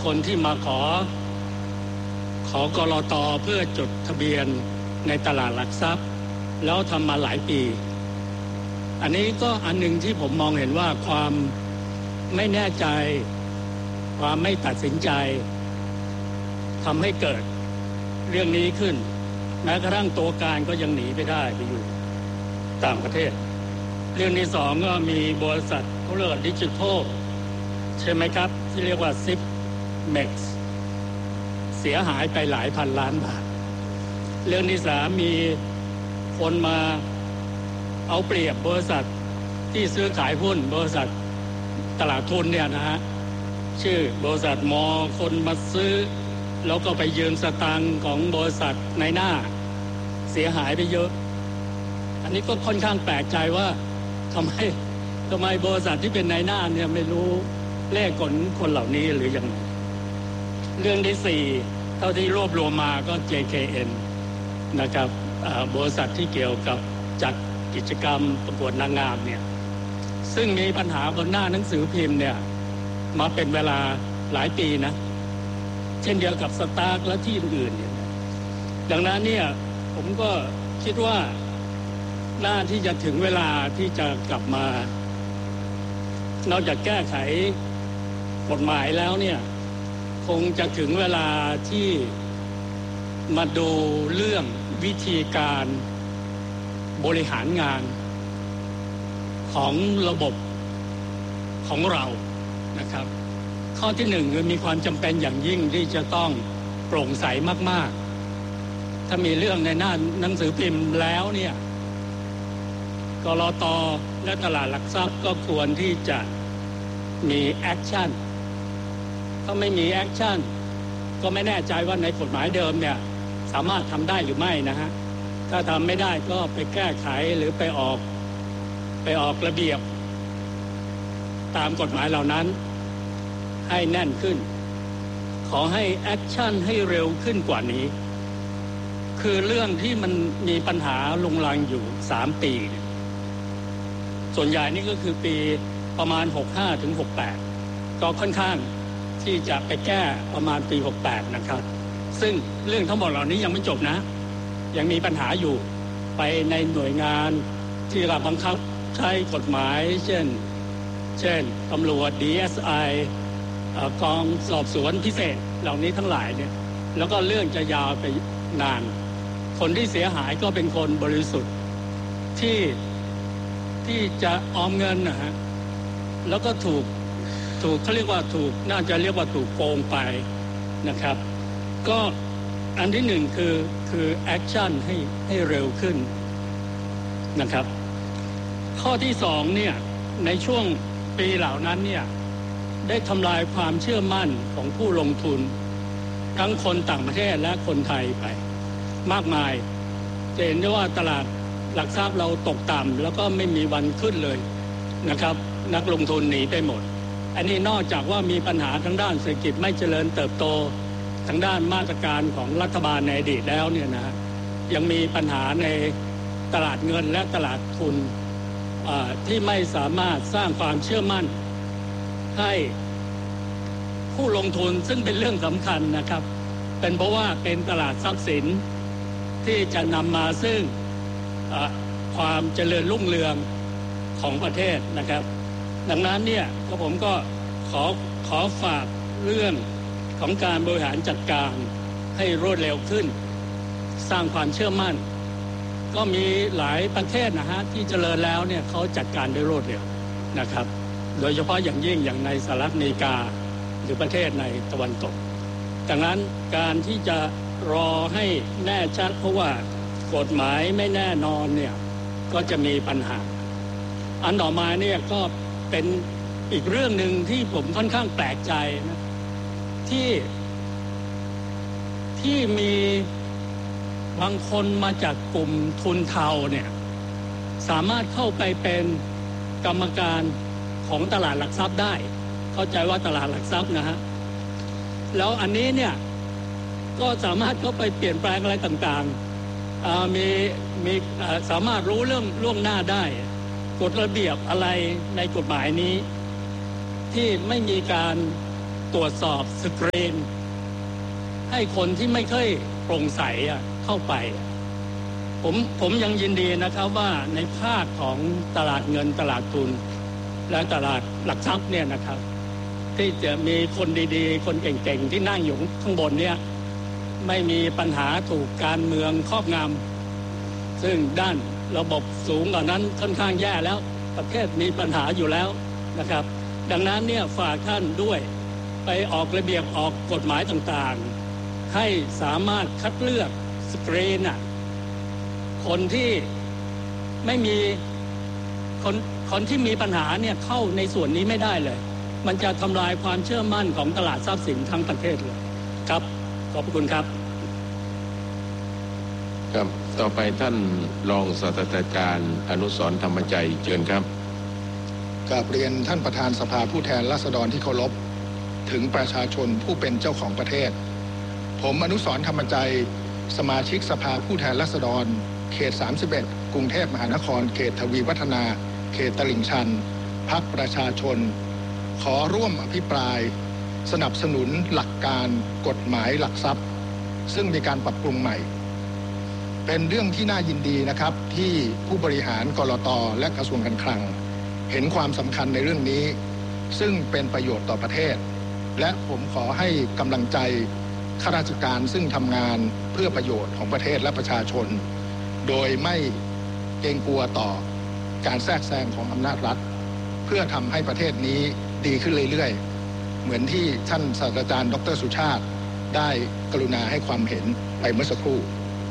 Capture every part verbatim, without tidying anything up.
คนที่มาขอขอกลต.เพื่อจดทะเบียนในตลาดหลักทรัพย์แล้วทำมาหลายปีอันนี้ก็อันหนึ่งที่ผมมองเห็นว่าความไม่แน่ใจความไม่ตัดสินใจทำให้เกิดเรื่องนี้ขึ้นแม้กระทั่งตัวการก็ยังหนีไปได้ไปอยู่ต่างประเทศเรื่องที่สองก็มีบริษัทเขาเรียกดิจิทัลใช่ไหมครับที่เรียกว่า ซิป เม็กซ์ เสียหายไปหลายพันล้านบาทเรื่องที่สามมีคนมาเอาเปรียบบริษัทที่ซื้อขายหุ้นบริษัทตลาดทุนเนี่ยนะฮะชื่อบริษัทมอคนมาซื้อแล้วก็ไปยืมสตางค์ของบริษัทในหน้าเสียหายไปเยอะอันนี้ก็ค่อนข้างแปลกใจว่าทำไมทำไมบริษัทที่เป็นในหน้าเนี่ยไม่รู้เลขคนคนเหล่านี้หรือยังไงเรื่องที่สี่เท่าที่รวบรวมมาก็ เจ เค เอ็น นะครับบริษัทที่เกี่ยวกับจัดกิจกรรมประกวดนางงามเนี่ยซึ่งมีปัญหาบนหน้าหนังสือพิมพ์เนี่ยมาเป็นเวลาหลายปีนะเช่นเดียวกับสตาร์กและที่อื่นๆเนี่ยดังนั้นเนี่ยผมก็คิดว่าน่าที่จะถึงเวลาที่จะกลับมานอกจากแก้ไขกฎหมายแล้วเนี่ยคงจะถึงเวลาที่มาดูเรื่องวิธีการบริหารงานของระบบของเรานะครับข้อที่หนึ่งคือมีความจำเป็นอย่างยิ่งที่จะต้องโปร่งใสมากๆถ้ามีเรื่องในหน้าหนังสือพิมพ์แล้วเนี่ยกลต.และตลาดหลักทรัพย์ก็ควรที่จะมีแอคชั่นถ้าไม่มีแอคชั่นก็ไม่แน่ใจว่าในกฎหมายเดิมเนี่ยสามารถทำได้หรือไม่นะฮะถ้าทำไม่ได้ก็ไปแก้ไขหรือไปออกไปออกระเบียบตามกฎหมายเหล่านั้นให้แน่นขึ้นขอให้แอคชั่นให้เร็วขึ้นกว่านี้คือเรื่องที่มันมีปัญหาลุงลังอยู่สามปีส่วนใหญ่นี่ก็คือปีประมาณหกสิบห้าถึงหกสิบแปดก็ค่อนข้างที่จะไปแก้ประมาณปีหกสิบแปดนะครับซึ่งเรื่องทั้งหมดเหล่านี้ยังไม่จบนะยังมีปัญหาอยู่ไปในหน่วยงานที่รับบังคับใช้กฎหมายเช่นเช่นตำรวจ ดี เอส ไอ กองสอบสวนพิเศษเหล่านี้ทั้งหลายเนี่ยแล้วก็เรื่องจะยาวไปนานคนที่เสียหายก็เป็นคนบริสุทธิ์ที่ที่จะออมเงินนะฮะแล้วก็ถูกถูกเขาเรียกว่าถูกน่าจะเรียกว่าถูกโกงไปนะครับก็อันที่หนึ่งคือคือแอคชั่นให้ให้เร็วขึ้นนะครับข้อที่สองเนี่ยในช่วงปีเหล่านั้นเนี่ยได้ทำลายความเชื่อมั่นของผู้ลงทุนทั้งคนต่างประเทศและคนไทยไปมากมายจะเห็นได้ว่าตลาดหลักทรัพย์เราตกต่ำแล้วก็ไม่มีวันขึ้นเลยนะครับนักลงทุนหนีไปหมดอันนี้นอกจากว่ามีปัญหาทางด้านเศรษฐกิจไม่เจริญเติบโตทางด้านมาตรการของรัฐบาลในอดีตแล้วเนี่ยนะยังมีปัญหาในตลาดเงินและตลาดทุนที่ไม่สามารถสร้างความเชื่อมั่นให้ผู้ลงทุนซึ่งเป็นเรื่องสำคัญนะครับเป็นเพราะว่าเป็นตลาดทรัพย์สินที่จะนำมาซึ่งความเจริญรุ่งเรืองของประเทศนะครับดังนั้นเนี่ยก็ผมก็ขอขอฝากเรื่องของการบริหารจัดการให้รวดเร็วขึ้นสร้างความเชื่อมั่นก็มีหลายประเทศนะฮะที่เจริญแล้วเนี่ยเขาจัดการได้รวดเร็วนะครับโดยเฉพาะอย่างยิ่งอย่างในสหรัฐอเมริกาหรือประเทศในตะวันตกดังนั้นการที่จะรอให้แน่ชัดเพราะว่ากฎหมายไม่แน่นอนเนี่ยก็จะมีปัญหาอันต่อมาเนี่ยก็เป็นอีกเรื่องหนึ่งที่ผมค่อนข้างแปลกใจนะที่ที่มีบางคนมาจากกลุ่มทุนเทาเนี่ยสามารถเข้าไปเป็นกรรมการของตลาดหลักทรัพย์ได้เข้าใจว่าตลาดหลักทรัพย์นะฮะแล้วอันนี้เนี่ยก็สามารถเข้าไปเปลี่ยนแปลงอะไรต่างๆมีมีสามารถรู้เรื่องล่วงหน้าได้กฎระเบียบอะไรในกฎหมายนี้ที่ไม่มีการตรวจสอบสกรีนให้คนที่ไม่เคยโปร่งใสเข้าไปผมผมยังยินดีนะครับว่าในภาคของตลาดเงินตลาดทุนและตลาดหลักทรัพย์เนี่ยนะครับที่จะมีคนดีๆคนเก่งๆที่นั่งอยู่ข้างบนเนี่ยไม่มีปัญหาถูกการเมืองครอบงำซึ่งด้านระบบสูงกว่านั้นค่อนข้างแย่แล้วประเทศมีปัญหาอยู่แล้วนะครับดังนั้นเนี่ยฝากท่านด้วยไปออกระเบียบออกกฎหมายต่างๆให้สามารถคัดเลือกสกรีนอ่ะคนที่ไม่มีคนคนที่มีปัญหาเนี่ยเข้าในส่วนนี้ไม่ได้เลยมันจะทำลายความเชื่อมั่นของตลาดทรัพย์สินทั้งประเทศเลยครับขอบคุณครับครับต่อไปท่านรองศาสตราจารย์อนุสรณ์ธรรมใจเชิญครับกราบเรียนท่านประธานสภาผู้แทนราษฎรที่เคารพถึงประชาชนผู้เป็นเจ้าของประเทศผมอนุสรณ์ธรรมใจสมาชิกสภาผู้แทนราษฎรเขตสามสิบเอ็ดกรุงเทพมหานครเขตทวีวัฒนาเขตตลิ่งชันพรรคประชาชนขอร่วมอภิปรายสนับสนุนหลักการกฎหมายหลักทรัพย์ซึ่งมีการปรับปรุงใหม่เป็นเรื่องที่น่ายินดีนะครับที่ผู้บริหารกลต.และกระทรวงการคลังเห็นความสำคัญในเรื่องนี้ซึ่งเป็นประโยชน์ต่อประเทศและผมขอให้กำลังใจข้าราชการซึ่งทำงานเพื่อประโยชน์ของประเทศและประชาชนโดยไม่เกรงกลัวต่อการแทรกแซงของอำนาจรัฐเพื่อทำให้ประเทศนี้ดีขึ้นเรื่อยๆเหมือนที่ท่านศาสตราจารย์ดร.สุชาติได้กรุณาให้ความเห็นไปเมื่อสักครู่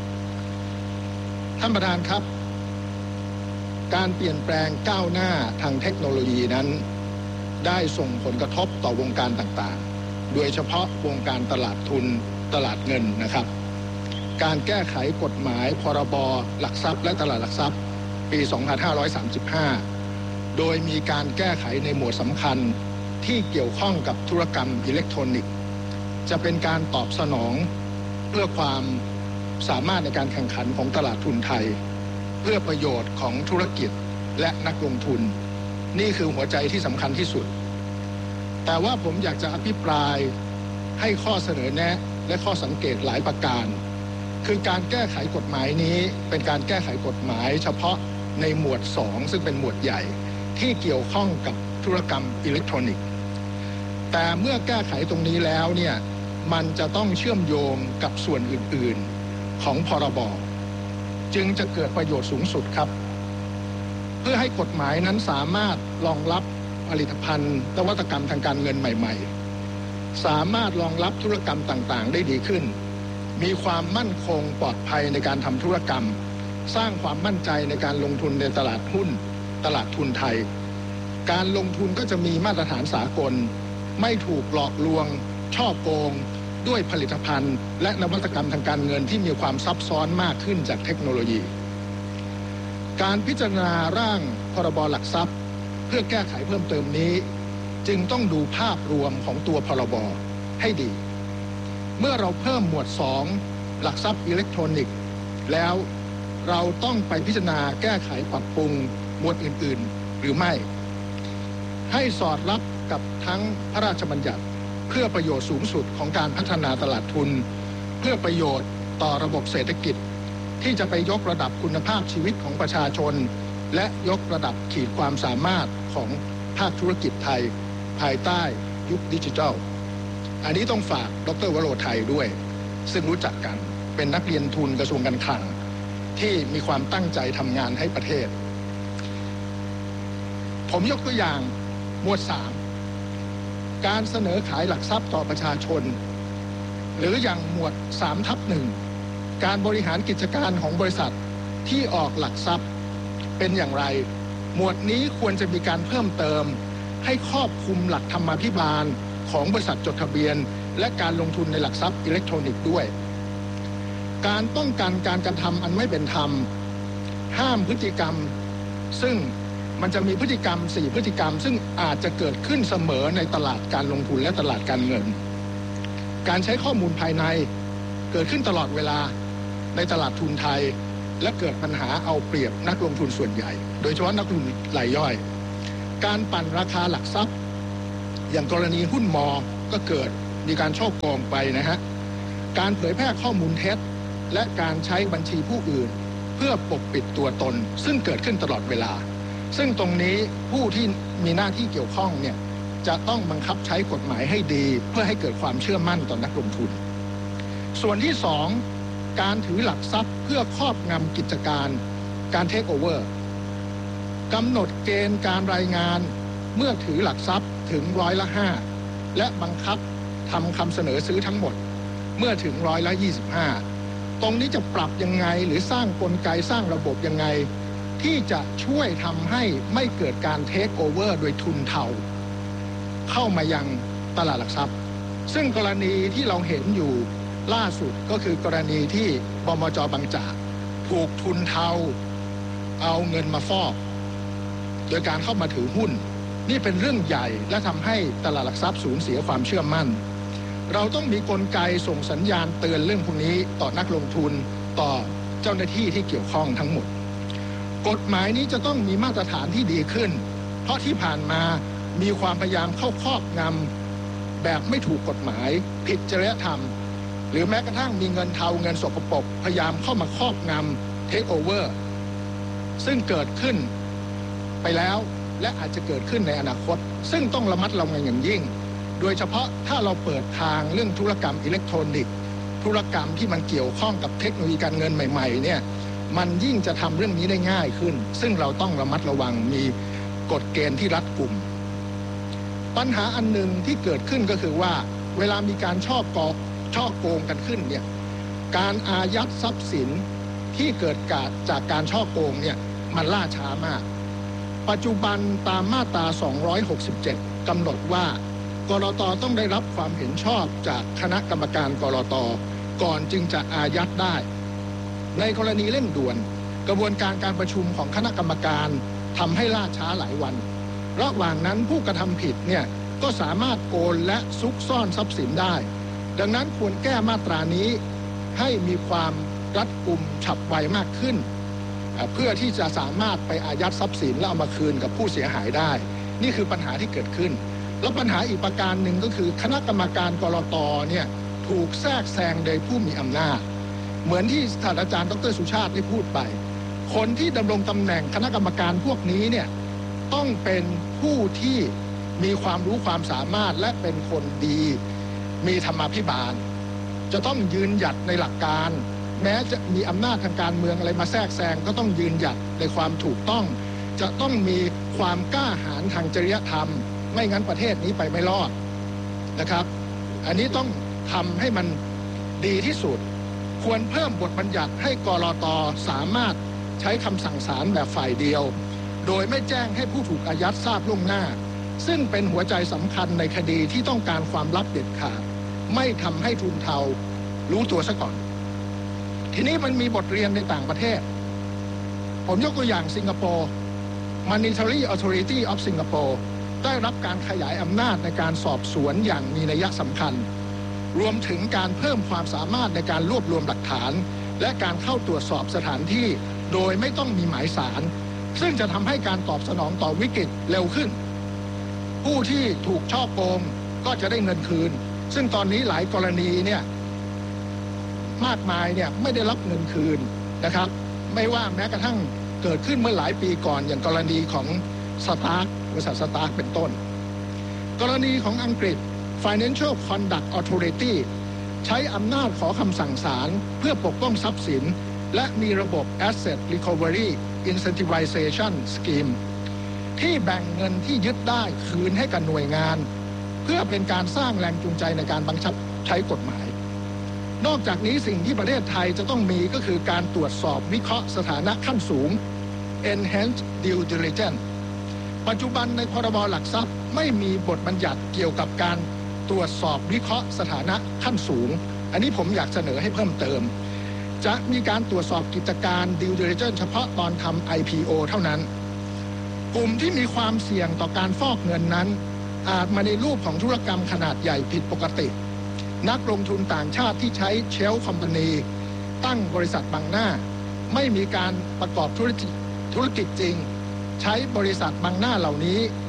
ท่านประธานครับการเปลี่ยนแปลงก้าวหน้าทางเทคโนโลยีนั้นได้ส่งผลกระทบต่อวงการต่างๆโดยเฉพาะวงการตลาดทุนตลาดเงินนะครับการแก้ไขกฎหมายพรบหลักทรัพย์และตลาดหลักทรัพย์ปีสองพันห้าร้อยสามสิบห้าโดยมีการแก้ไขในหมวดสำคัญที่เกี่ยวข้องกับธุรกรรมอิเล็กทรอนิกส์จะเป็นการตอบสนองเพื่อความสามารถในการแข่งขันของตลาดทุนไทยเพื่อประโยชน์ของธุรกิจและนักลงทุนนี่คือหัวใจที่สำคัญที่สุดแต่ว่าผมอยากจะอภิปรายให้ข้อเสนอแนะและข้อสังเกตหลายประการคือการแก้ไขกฎหมายนี้เป็นการแก้ไขกฎหมายเฉพาะในหมวดสองซึ่งเป็นหมวดใหญ่ที่เกี่ยวข้องกับธุรกรรมอิเล็กทรอนิกส์แต่เมื่อแก้ไขตรงนี้แล้วเนี่ยมันจะต้องเชื่อมโยงกับส่วนอื่นๆของพรบจึงจะเกิดประโยชน์สูงสุดครับเพื่อให้กฎหมายนั้นสามารถรองรับผลิตภัณฑ์นวัตกรรมทางการเงินใหม่ๆสามารถรองรับธุรกรรมต่างๆได้ดีขึ้นมีความมั่นคงปลอดภัยในการทำธุรกรรมสร้างความมั่นใจในการลงทุนในตลาดหุ้นตลาดทุนไทยการลงทุนก็จะมีมาตรฐานสากลไม่ถูกหลอกลวงฉ้อโกงด้วยผลิตภัณฑ์และนวัตกรรมทางการเงินที่มีความซับซ้อนมากขึ้นจากเทคโนโลยีการพิจารณาร่างพรบหลักทรัพย์เพื่อแก้ไขเพิ่มเติมนี้จึงต้องดูภาพรวมของตัวพรบให้ดีเมื่อเราเพิ่มหมวดสองหลักทรัพย์อิเล็กทรอนิกส์แล้วเราต้องไปพิจารณาแก้ไขปรับปรุงหมวดอื่นๆหรือไม่ให้สอดรับกับทั้งพระราชบัญญัติเพื่อประโยชน์สูงสุดของการพัฒนาตลาดทุนเพื่อประโยชน์ต่อระบบเศรษฐกิจที่จะไปยกระดับคุณภาพชีวิตของประชาชนและยกระดับขีดความสามารถของภาคธุรกิจไทยภายใต้ยุคดิจิทัลอันนี้ต้องฝากดร.วโรไทยด้วยซึ่งรู้จักกันเป็นนักเรียนทุนกระทรวงการคลังที่มีความตั้งใจทำงานให้ประเทศผมยกตัวอย่างหมวดสามการเสนอขายหลักทรัพย์ต่อประชาชนหรืออย่างหมวดสามทับหนึ่งการบริหารกิจการของบริษัทที่ออกหลักทรัพย์เป็นอย่างไรหมวดนี้ควรจะมีการเพิ่มเติมให้ครอบคลุมหลักธรรมาภิบาลของบริษัทจดทะเบียนและการลงทุนในหลักทรัพย์อิเล็กทรอนิกส์ด้วยการป้องกันการกระทำอันไม่เป็นธรรมห้ามพฤติกรรมซึ่งมันจะมีพฤติกรรมสี่พฤติกรรมซึ่งอาจจะเกิดขึ้นเสมอในตลาดการลงทุนและตลาดการเงินการใช้ข้อมูลภายในเกิดขึ้นตลอดเวลาในตลาดทุนไทยและเกิดปัญหาเอาเปรียบนักลงทุนส่วนใหญ่โดยเฉพาะนักลงทุนรายย่อยการปั่นราคาหลักทรัพย์อย่างกรณีหุ้นมอก็เกิดมีการช่อโกงไปนะฮะการเผยแพร่ข้อมูลเท็จและการใช้บัญชีผู้อื่นเพื่อปกปิดตัวตนซึ่งเกิดขึ้นตลอดเวลาซึ่งตรงนี้ผู้ที่มีหน้าที่เกี่ยวข้องเนี่ยจะต้องบังคับใช้กฎหมายให้ดีเพื่อให้เกิดความเชื่อมั่นต่อนักลงทุนส่วนที่สองการถือหลักทรัพย์เพื่อครอบงำกิจการการเทคโอเวอร์กำหนดเกณฑ์การรายงานเมื่อถือหลักทรัพย์ถึงร้อยละห้าและบังคับทำคำเสนอซื้อทั้งหมดเมื่อถึงร้อยละยี่สิบห้าตรงนี้จะปรับยังไงหรือสร้างกลไกสร้างระบบยังไงที่จะช่วยทำให้ไม่เกิดการเทคโอเวอร์โดยทุนเทาเข้ามายังตลาดหลักทรัพย์ซึ่งกรณีที่เราเห็นอยู่ล่าสุดก็คือกรณีที่บมจ.บางจากถูกทุนเทาเอาเงินมาฟอกโดยการเข้ามาถือหุ้นนี่เป็นเรื่องใหญ่และทำให้ตลาดหลักทรัพย์สูญเสียความเชื่อมั่นเราต้องมีกลไกส่งสัญญาณเตือนเรื่องพวกนี้ต่อนักลงทุนต่อเจ้าหน้าที่ที่เกี่ยวข้องทั้งหมดกฎหมายนี้จะต้องมีมาตรฐานที่ดีขึ้นเพราะที่ผ่านมามีความพยายามเข้าครอบงำแบบไม่ถูกกฎหมายผิดจริยธรรมหรือแม้กระทั่งมีเงินเทาเงินสกปรกพยายามเข้ามาครอบงำเทคโอเวอร์ซึ่งเกิดขึ้นไปแล้วและอาจจะเกิดขึ้นในอนาคตซึ่งต้องระมัดระวังอย่างยิ่งโดยเฉพาะถ้าเราเปิดทางเรื่องธุรกรรมอิเล็กทรอนิกส์ธุรกรรมที่มันเกี่ยวข้องกับเทคโนโลยีการเงินใหม่ๆเนี่ยมันยิ่งจะทำเรื่องนี้ได้ง่ายขึ้นซึ่งเราต้องระมัดระวังมีกฎเกณฑ์ที่รัดกุมปัญหาอันหนึ่งที่เกิดขึ้นก็คือว่าเวลามีการช่อโกงช่อโกงกันขึ้นเนี่ยการอายัดทรัพย์สินที่เกิดจากการช่อโกงเนี่ยมันล่าช้ามากปัจจุบันตามมาตราสองร้อยหกสิบเจ็ดกำหนดว่ากลต.ต้องได้รับความเห็นชอบจากคณะกรรมการกลต.ก่อนจึงจะอายัดได้ในกรณีเร่งด่วนกระบวนการการประชุมของคณะกรรมการทำให้ล่าช้าหลายวันระหว่างนั้นผู้กระทำผิดเนี่ยก็สามารถโอนและซุกซ่อนทรัพย์สินได้ดังนั้นควรแก้มาตรานี้ให้มีความรัดกุมฉับไวมากขึ้นเพื่อที่จะสามารถไปอายัดทรัพย์สินแล้วเอามาคืนกับผู้เสียหายได้นี่คือปัญหาที่เกิดขึ้นแล้วปัญหาอีกประการหนึ่งก็คือคณะกรรมการกลต.เนี่ยถูกแทรกแซงโดยผู้มีอำนาจเหมือนที่ศาสตราจารย์ดร.สุชาติได้พูดไปคนที่ดำรงตำแหน่งคณะกรรมการพวกนี้เนี่ยต้องเป็นผู้ที่มีความรู้ความสามารถและเป็นคนดีมีธรรมาภิบาลจะต้องยืนหยัดในหลักการแม้จะมีอำนาจทางการเมืองอะไรมาแทรกแซงก็ต้องยืนหยัดในความถูกต้องจะต้องมีความกล้าหาญทางจริยธรรมไม่งั้นประเทศนี้ไปไม่รอดนะครับอันนี้ต้องทำให้มันดีที่สุดควรเพิ่มบทบัญญัติให้กลต.สามารถใช้คำสั่งศาลแบบฝ่ายเดียวโดยไม่แจ้งให้ผู้ถูกอายัดทราบล่วงหน้าซึ่งเป็นหัวใจสำคัญในคดีที่ต้องการความลับเด็ดขาดไม่ทำให้ทุนเทารู้ตัวซะก่อนทีนี้มันมีบทเรียนในต่างประเทศผมยกตัวอย่างสิงคโปร์ Monetary Authority of Singapore ได้รับการขยายอำนาจในการสอบสวนอย่างมีนัยสำคัญรวมถึงการเพิ่มความสามารถในการรวบรวมหลักฐานและการเข้าตรวจสอบสถานที่โดยไม่ต้องมีหมายศาลซึ่งจะทำให้การตอบสนองต่อวิกฤตเร็วขึ้นผู้ที่ถูกฉ้อโกงก็จะได้เงินคืนซึ่งตอนนี้หลายกรณีเนี่ยมากมายเนี่ยไม่ได้รับเงินคืนนะครับไม่ว่าแม้กระทั่งเกิดขึ้นเมื่อหลายปีก่อนอย่างกรณีของสตาร์คบริษัทสตาร์คเป็นต้นกรณีของอังกฤษ Financial Conduct Authority ใช้อำนาจขอคำสั่งศาลเพื่อปกป้องทรัพย์สินและมีระบบ Asset Recovery Incentivization Scheme ที่แบ่งเงินที่ยึดได้คืนให้กับหน่วยงานเพื่อเป็นการสร้างแรงจูงใจในการบังคับใช้กฎหมายนอกจากนี้สิ่งที่ประเทศไทยจะต้องมีก็คือการตรวจสอบวิเคราะห์สถานะขั้นสูง Enhanced Due Diligence ปัจจุบันในพรบหลักทรัพย์ไม่มีบทบัญญัติเกี่ยวกับการตรวจสอบวิเคราะห์สถานะขั้นสูงอันนี้ผมอยากเสนอให้เพิ่มเติมจะมีการตรวจสอบกิจการ Due Diligence เฉพาะตอนทำ ไอ พี โอ เท่านั้นกลุ่มที่มีความเสี่ยงต่อการฟอกเงินนั้นอาจมาในรูปของธุรกรรมขนาดใหญ่ผิดปกตินักลงทุนต่างชาติที่ใช้เชลฟ์คอมพานีตั้งบริษัทบังหน้าไม่มีการประกอบธุรกิจธุรกิจจริงใช้บริษัทบังหน้าเหล่านี้แท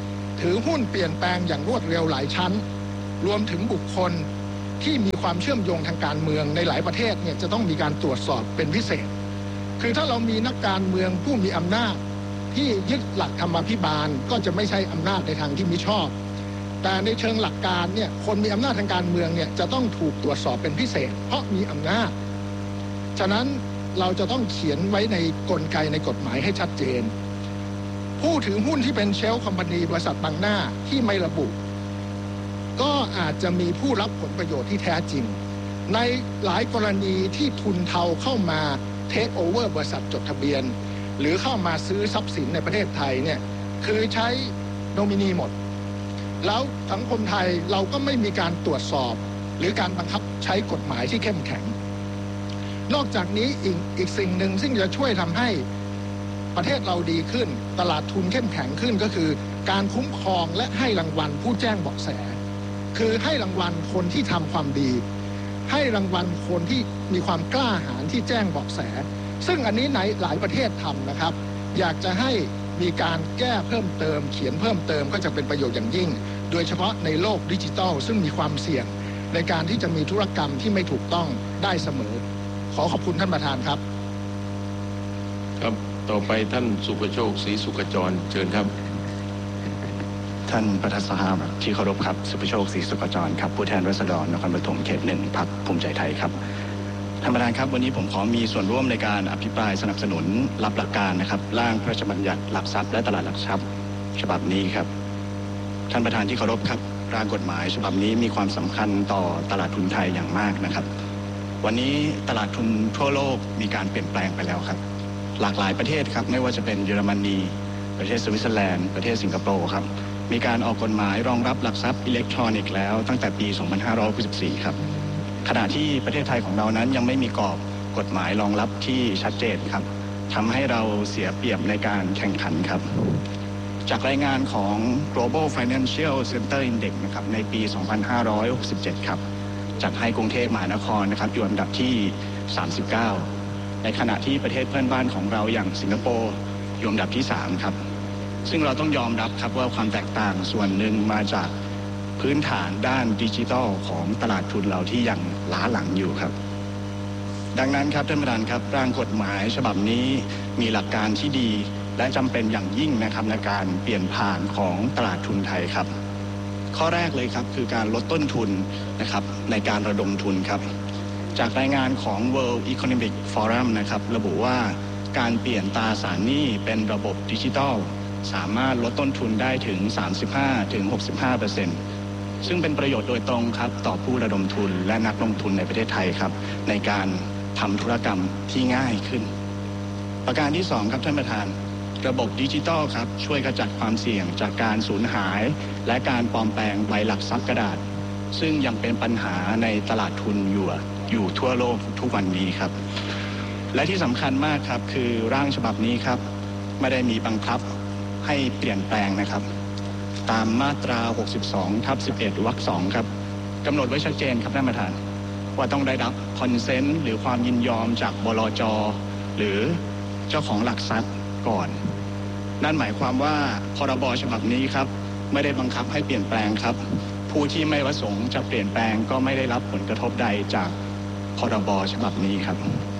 ถือหุ้นเปลี่ยนแปลงอย่างรวดเร็วหลายชั้นรวมถึงบุคคลที่มีความเชื่อมโยงทางการเมืองในหลายประเทศเนี่ยจะต้องมีการตรวจสอบเป็นพิเศษคือถ้าเรามีนักการเมืองผู้มีอำนาจที่ยึดหลักธรรมาภิบาลก็จะไม่ใช่อำนาจในทางที่มิชอบแต่ในเชิงหลักการเนี่ยคนมีอำนาจทางการเมืองเนี่ยจะต้องถูกตรวจสอบเป็นพิเศษเพราะมีอำนาจฉะนั้นเราจะต้องเขียนไว้ในกลไกในกฎหมายให้ชัดเจนผู้ถือหุ้นที่เป็นเชลฟ์คอมพานีบริษัทบางหน้าที่ไม่ระบุก็อาจจะมีผู้รับผลประโยชน์ที่แท้จริงในหลายกรณีที่ทุนเทาเข้ามาเทคโอเวอร์บริษัทจดทะเบียนหรือเข้ามาซื้อทรัพย์สินในประเทศไทยเนี่ยคือใช้โนมินีหมดแล้วสังคมไทยเราก็ไม่มีการตรวจสอบหรือการบังคับใช้กฎหมายที่เข้มแข็งนอกจากนี้อีกอีกสิ่งหนึ่งซึ่งจะช่วยทำให้ประเทศเราดีขึ้นตลาดทุนเข้มแข็งขึ้นก็คือการคุ้มครองและให้รางวัลผู้แจ้งเบาะแสคือให้รางวัลคนที่ทำความดีให้รางวัลคนที่มีความกล้าหาญที่แจ้งเบาะแสซึ่งอันนี้ในหลายประเทศทำนะครับอยากจะให้มีการแก้เพิ่มเติมเขียนเพิ่มเติมก็จะเป็นประโยชน์อย่างยิ่งโดยเฉพาะในโลกดิจิทัลซึ่งมีความเสี่ยงในการที่จะมีธุรกรรมที่ไม่ถูกต้องได้เสมอขอขอบคุณท่านประธานครับครับต่อไปท่านสุภโชคศรีสุขจรเชิญครับท่านประธานสภาที่เคารพครับสุภโชคศรีสุขจรครับผู้แทนราษฎรนครปฐมเขตหนึ่งพรรคภูมิใจไทยครับท่านประธานครับวันนี้ผมขอมีส่วนร่วมในการอภิปรายสนับสนุนรับหลักการนะครับร่างพระราชบัญญัติหลักทรัพย์และตลาดหลักทรัพย์ฉบับนี้ครับท่านประธานที่เคารพครับร่างกฎหมายฉบับนี้มีความสำคัญต่อตลาดทุนไทยอย่างมากนะครับวันนี้ตลาดทุนทั่วโลกมีการเปลี่ยนแปลงไปแล้วครับหลากหลายประเทศครับไม่ว่าจะเป็นเยอรมนีประเทศสวิตเซอร์แลนด์ประเทศสิงคโปร์ครับมีการออกกฎหมายรองรับหลักทรัพย์อิเล็กทรอนิกส์แล้วตั้งแต่ปี สองพันห้าร้อยหกสิบสี่ ครับขณะที่ประเทศไทยของเรานั้นยังไม่มีกรอบกฎหมายรองรับที่ชัดเจนครับทำให้เราเสียเปรียบในการแข่งขันครับจากรายงานของ Global Financial Center Index นะครับในปี สองพันห้าร้อยหกสิบเจ็ด ครับจัดให้กรุงเทพมหานครนะครับอยู่อันดับที่ สามสิบเก้า ในขณะที่ประเทศเพื่อนบ้านของเราอย่างสิงคโปร์อยู่อันดับที่ สาม ครับซึ่งเราต้องยอมรับครับว่าความแตกต่างส่วนหนึ่งมาจากพื้นฐานด้านดิจิทัลของตลาดทุนเราที่ยังล้าหลังอยู่ครับดังนั้นครับท่านประธานครับร่างกฎหมายฉบับนี้มีหลักการที่ดีและจำเป็นอย่างยิ่งนะครับในการเปลี่ยนผ่านของตลาดทุนไทยครับข้อแรกเลยครับคือการลดต้นทุนนะครับในการระดมทุนครับจากรายงานของ World Economic Forum นะครับระบุว่าการเปลี่ยนตราสารหนี้เป็นระบบดิจิทัลสามารถลดต้นทุนได้ถึง สามสิบห้าถึงหกสิบห้าเปอร์เซ็นต์ ซึ่งเป็นประโยชน์โดยตรงครับต่อผู้ระดมทุนและนักลงทุนในประเทศไทยครับในการทำธุรกรรมที่ง่ายขึ้นประการที่สองครับท่านประธานระบบดิจิทัลครับช่วยกระจัดความเสี่ยงจากการสูญหายและการปลอมแปลงใบหลักทรัพย์กระดาษซึ่งยังเป็นปัญหาในตลาดทุนอยู่อยู่ทั่วโลกทุกวันนี้ครับและที่สำคัญมากครับคือร่างฉบับนี้ครับไม่ได้มีบังคับให้เปลี่ยนแปลงนะครับตามมาตรา หกสิบสองทับสิบเอ็ด วรรคสองครับกำหนดไว้ชัดเจนครับท่านประธานว่าต้องได้รับคอนเซนต์หรือความยินยอมจากบลจ.หรือเจ้าของหลักทรัพย์ก่อนนั่นหมายความว่าพรบฉบับนี้ครับไม่ได้บังคับให้เปลี่ยนแปลงครับผู้ที่ไม่ประสงค์จะเปลี่ยนแปลงก็ไม่ได้รับผลกระทบใดจากพรบฉบับนี้ครับ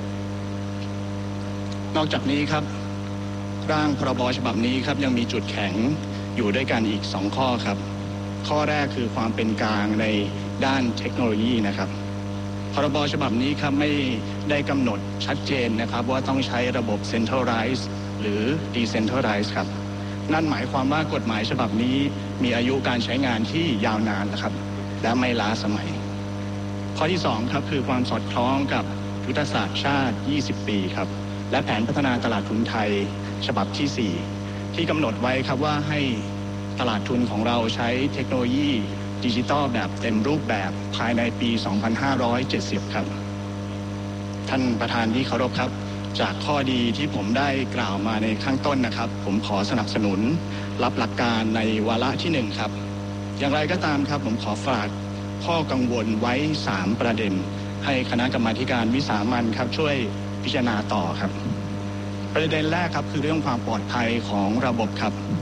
นอกจากนี้ครับร่างพรบฉบับนี้ครับยังมีจุดแข็งอยู่ด้วยกันอีกสองข้อครับข้อแรกคือความเป็นกลางในด้านเทคโนโลยีนะครับพรบฉบับนี้ครับไม่ได้กำหนดชัดเจนนะครับว่าต้องใช้ระบบ Centralized หรือ Decentralized ครับนั่นหมายความว่ากฎหมายฉบับนี้มีอายุการใช้งานที่ยาวนานนะครับและไม่ล้าสมัยข้อที่สองครับคือความสอดคล้องกับยุทธศาสตร์ชาติยี่สิบปีครับและแผนพัฒนาตลาดทุนไทยฉบับที่สี่ที่กำหนดไว้ครับว่าให้ตลาดทุนของเราใช้เทคโนโลยีดิจิทัลแบบเต็มรูปแบบภายในปี สองพันห้าร้อยเจ็ดสิบ ครับท่านประธานที่เคารพครับจากข้อดีที่ผมได้กล่าวมาในข้างต้นนะครับผมขอสนับสนุนรับหลักการในวาระที่หนึ่งครับอย่างไรก็ตามครับผมขอฝากข้อกังวลไว้สามประเด็นให้คณะกรรมาธิการวิสามัญครับช่วยพิจารณาต่อครับประเด็นแรกครับคือเรื่องความปลอดภัยของระบบครับ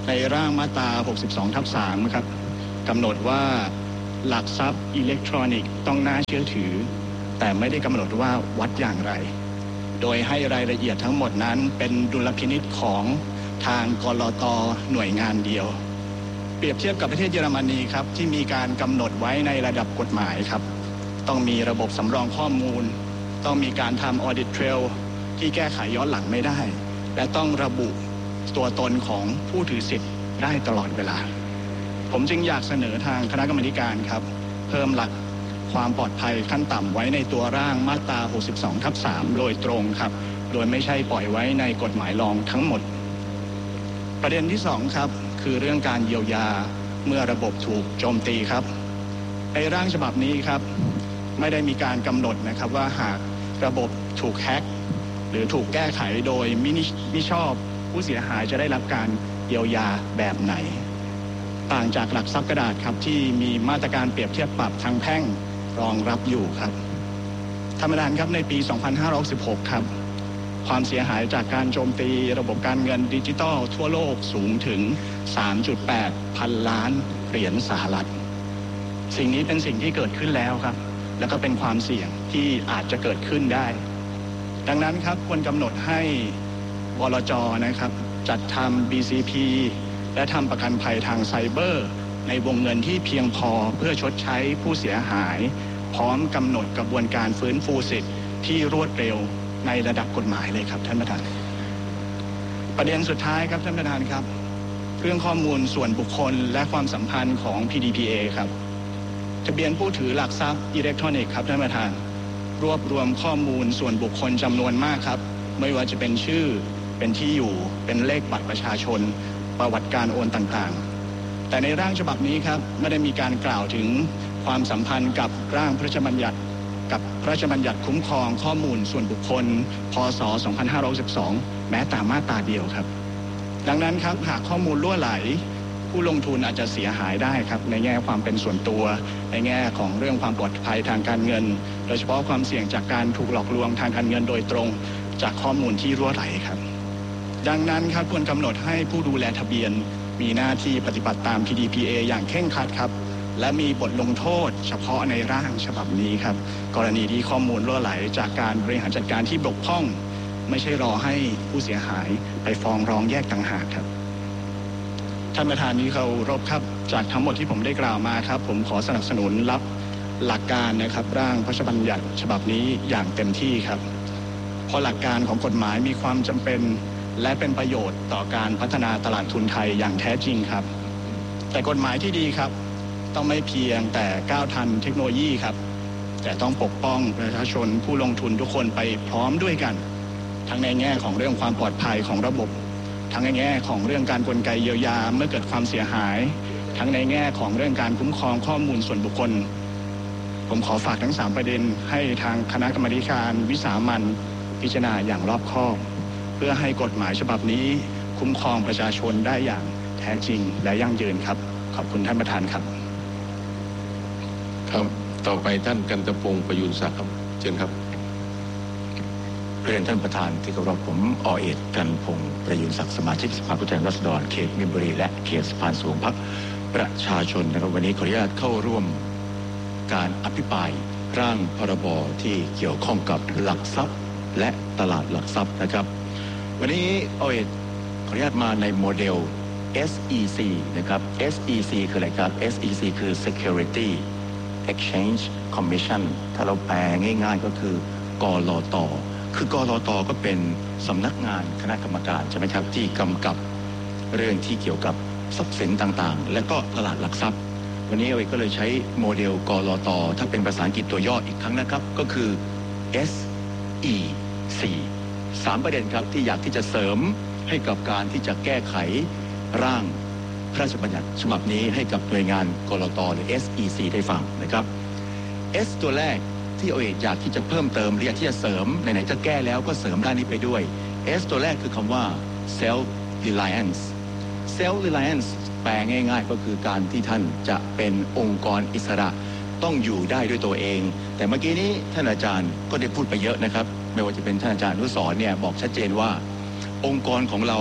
ในร่างมาตราหกสิบสองทับสามครับกำหนดว่าหลักทรัพย์อิเล็กทรอนิกส์ต้องน่าเชื่อถือแต่ไม่ได้กำหนดว่าวัดอย่างไรโดยให้รายละเอียดทั้งหมดนั้นเป็นดุลพินิจของทางกลต.หน่วยงานเดียวเปรียบเทียบกับประเทศเยอรมนีครับที่มีการกำหนดไว้ในระดับกฎหมายครับต้องมีระบบสำรองข้อมูลต้องมีการทำ audit trail ที่แก้ไขย้อนหลังไม่ได้และต้องระบุตัวตนของผู้ถือสิทธิ์ได้ตลอดเวลาผมจึงอยากเสนอทางคณะกรรมการครับเพิ่มหลักความปลอดภัยขั้นต่ำไว้ในตัวร่างมาตราหกสิบสองทับสามโดยตรงครับโดยไม่ใช่ปล่อยไว้ในกฎหมายรองทั้งหมดประเด็นที่สองครับคือเรื่องการเยียวยาเมื่อระบบถูกโจมตีครับในร่างฉบับนี้ครับไม่ได้มีการกำหนดนะครับว่าหากระบบถูกแฮ็กหรือถูกแก้ไขโดยมิชอบผู้เสียหายจะได้รับการเยียวยาแบบไหนต่างจากหลักทรัพย์กระดาษครับที่มีมาตรการเปรียบเทียบปรับทางแพ่งรองรับอยู่ครับท่านประธานครับในปีสองพันห้าร้อยสิบหกครับความเสียหายจากการโจมตีระบบการเงินดิจิทัลทั่วโลกสูงถึง สามจุดแปด พันล้านเหรียญสหรัฐสิ่งนี้เป็นสิ่งที่เกิดขึ้นแล้วครับแล้วก็เป็นความเสี่ยงที่อาจจะเกิดขึ้นได้ดังนั้นครับควรกำหนดให้บลจ.นะครับจัดทำ บี ซี พี และทำประกันภัยทางไซเบอร์ในวงเงินที่เพียงพอเพื่อชดใช้ผู้เสียหายพร้อมกำหนดกระบวนการฟื้นฟูสิทธิ์ที่รวดเร็วในระดับกฎหมายเลยครับท่านประธานประเด็นสุดท้ายครับท่านประธานครับเรื่องข้อมูลส่วนบุคคลและความสัมพันธ์ของ พี ดี พี เอ ครับทะเบียนผู้ถือหลักทรัพย์อิเล็กทรอนิกส์ครับท่านประธานรวบรวมข้อมูลส่วนบุคคลจำนวนมากครับไม่ว่าจะเป็นชื่อเป็นที่อยู่เป็นเลขบัตรประชาชนประวัติการโอนต่างๆแต่ในร่างฉบับนี้ครับไม่ได้มีการกล่าวถึงความสัมพันธ์กับร่างพระราชบัญญัติกับพระราชบัญญัติคุ้มครองข้อมูลส่วนบุคคลพ.ศ. สองพันห้าร้อยสิบสองแม้แต่มาตราเดียวครับดังนั้นครับหากข้อมูลรั่วไหลผู้ลงทุนอาจจะเสียหายได้ครับในแง่ความเป็นส่วนตัวในแง่ของเรื่องความปลอดภัยทางการเงินโดยเฉพาะความเสี่ยงจากการถูกหลอกลวงทางการเงินโดยตรงจากข้อมูลที่รั่วไหลครับดังนั้นครับควรกำหนดให้ผู้ดูแลทะเบียนมีหน้าที่ปฏิบัติตาม พี ดี พี เอ อย่างเคร่งครัดครับและมีบทลงโทษเฉพาะในร่างฉบับนี้ครับกรณีที่ข้อมูลรั่วไหลจากการบริหารจัดการที่บกพร่องไม่ใช่รอให้ผู้เสียหายไปฟ้องร้องแยกต่างหากครับท่านประธานที่เคารพครับจากทั้งหมดที่ผมได้กล่าวมาครับผมขอสนับสนุนรับหลักการนะครับร่างพระราชบัญญัติฉบับนี้อย่างเต็มที่ครับเพราะหลักการของกฎหมายมีความจำเป็นและเป็นประโยชน์ต่อการพัฒนาตลาดทุนไทยอย่างแท้จริงครับแต่กฎหมายที่ดีครับต้องไม่เพียงแต่ก้าวทันเทคโนโลยีครับแต่ต้องปกป้องประชาชนผู้ลงทุนทุกคนไปพร้อมด้วยกันทั้งในแง่ของเรื่องความปลอดภัยของระบบทั้งในแง่ของเรื่องการกลไกเยียวยาเมื่อเกิดความเสียหายทั้งในแง่ของเรื่องการคุ้มครองข้อมูลส่วนบุคคลผมขอฝากทั้งสามประเด็นให้ทางคณะกรรมการวิสามัญพิจารณาอย่างรอบคอบเพื่อให้กฎหมายฉบับนี้คุ้มครองประชาชนได้อย่างแท้จริงและยั่งยืนครับขอบคุณท่านประธานครับครับต่อไปท่านกันตพงศ์ประยุนศักดิ์ครับเชิญครับเรียนท่านประธานที่เคารพผมอเอกกันพงศ์ประยุนศักดิ์สมาชิกสภาผู้แทนราษฎรเขตมีนบุรีและเขตสะพานสูงพรรคประชาชนนะครับวันนี้ขออนุญาตเข้าร่วมการอภิปรายร่างพรบที่เกี่ยวข้องกับหลักทรัพย์และตลาดหลักทรัพย์นะครับวันนี้อเอกขออนุญาตมาในโมเดล เอส อี ซี นะครับ เอส อี ซี คืออะไรครับ เอส อี ซี คือ Security Exchange Commission ถ้าเราแปลง่ายๆก็คือกลต.คือกลต.ก็เป็นสำนักงานคณะกรรมการใช่ไหมครับที่กำกับเรื่องที่เกี่ยวกับทรัพย์สินต่างๆและก็ตลาดหลักทรัพย์วันนี้เอก็เลยใช้โมเดลกลต.ถ้าเป็นภาษาอังกฤษตัวย่ออีกครั้งนะครับก็คือ เอส อี ซี สามประเด็นครับที่อยากที่จะเสริมให้กับการที่จะแก้ไขร่างพระราชบัญญัติฉบับนี้ให้กับหน่วยงานกลต.หรือ เอส อี ซี ได้ฟังนะครับ S ตัวแรกที่เอาเอกอยากที่จะเพิ่มเติมหรืออยากที่จะเสริมไหนๆจะแก้แล้วก็เสริมด้านนี้ไปด้วย S ตัวแรกคือคำว่า self reliance self reliance แปลง่ายๆก็คือการที่ท่านจะเป็นองค์กรอิสระต้องอยู่ได้ด้วยตัวเองแต่เมื่อกี้นี้ท่านอาจารย์ก็ได้พูดไปเยอะนะครับไม่ว่าจะเป็นท่านอาจารย์อนุสรณ์เนี่ยบอกชัดเจนว่าองค์กรของเรา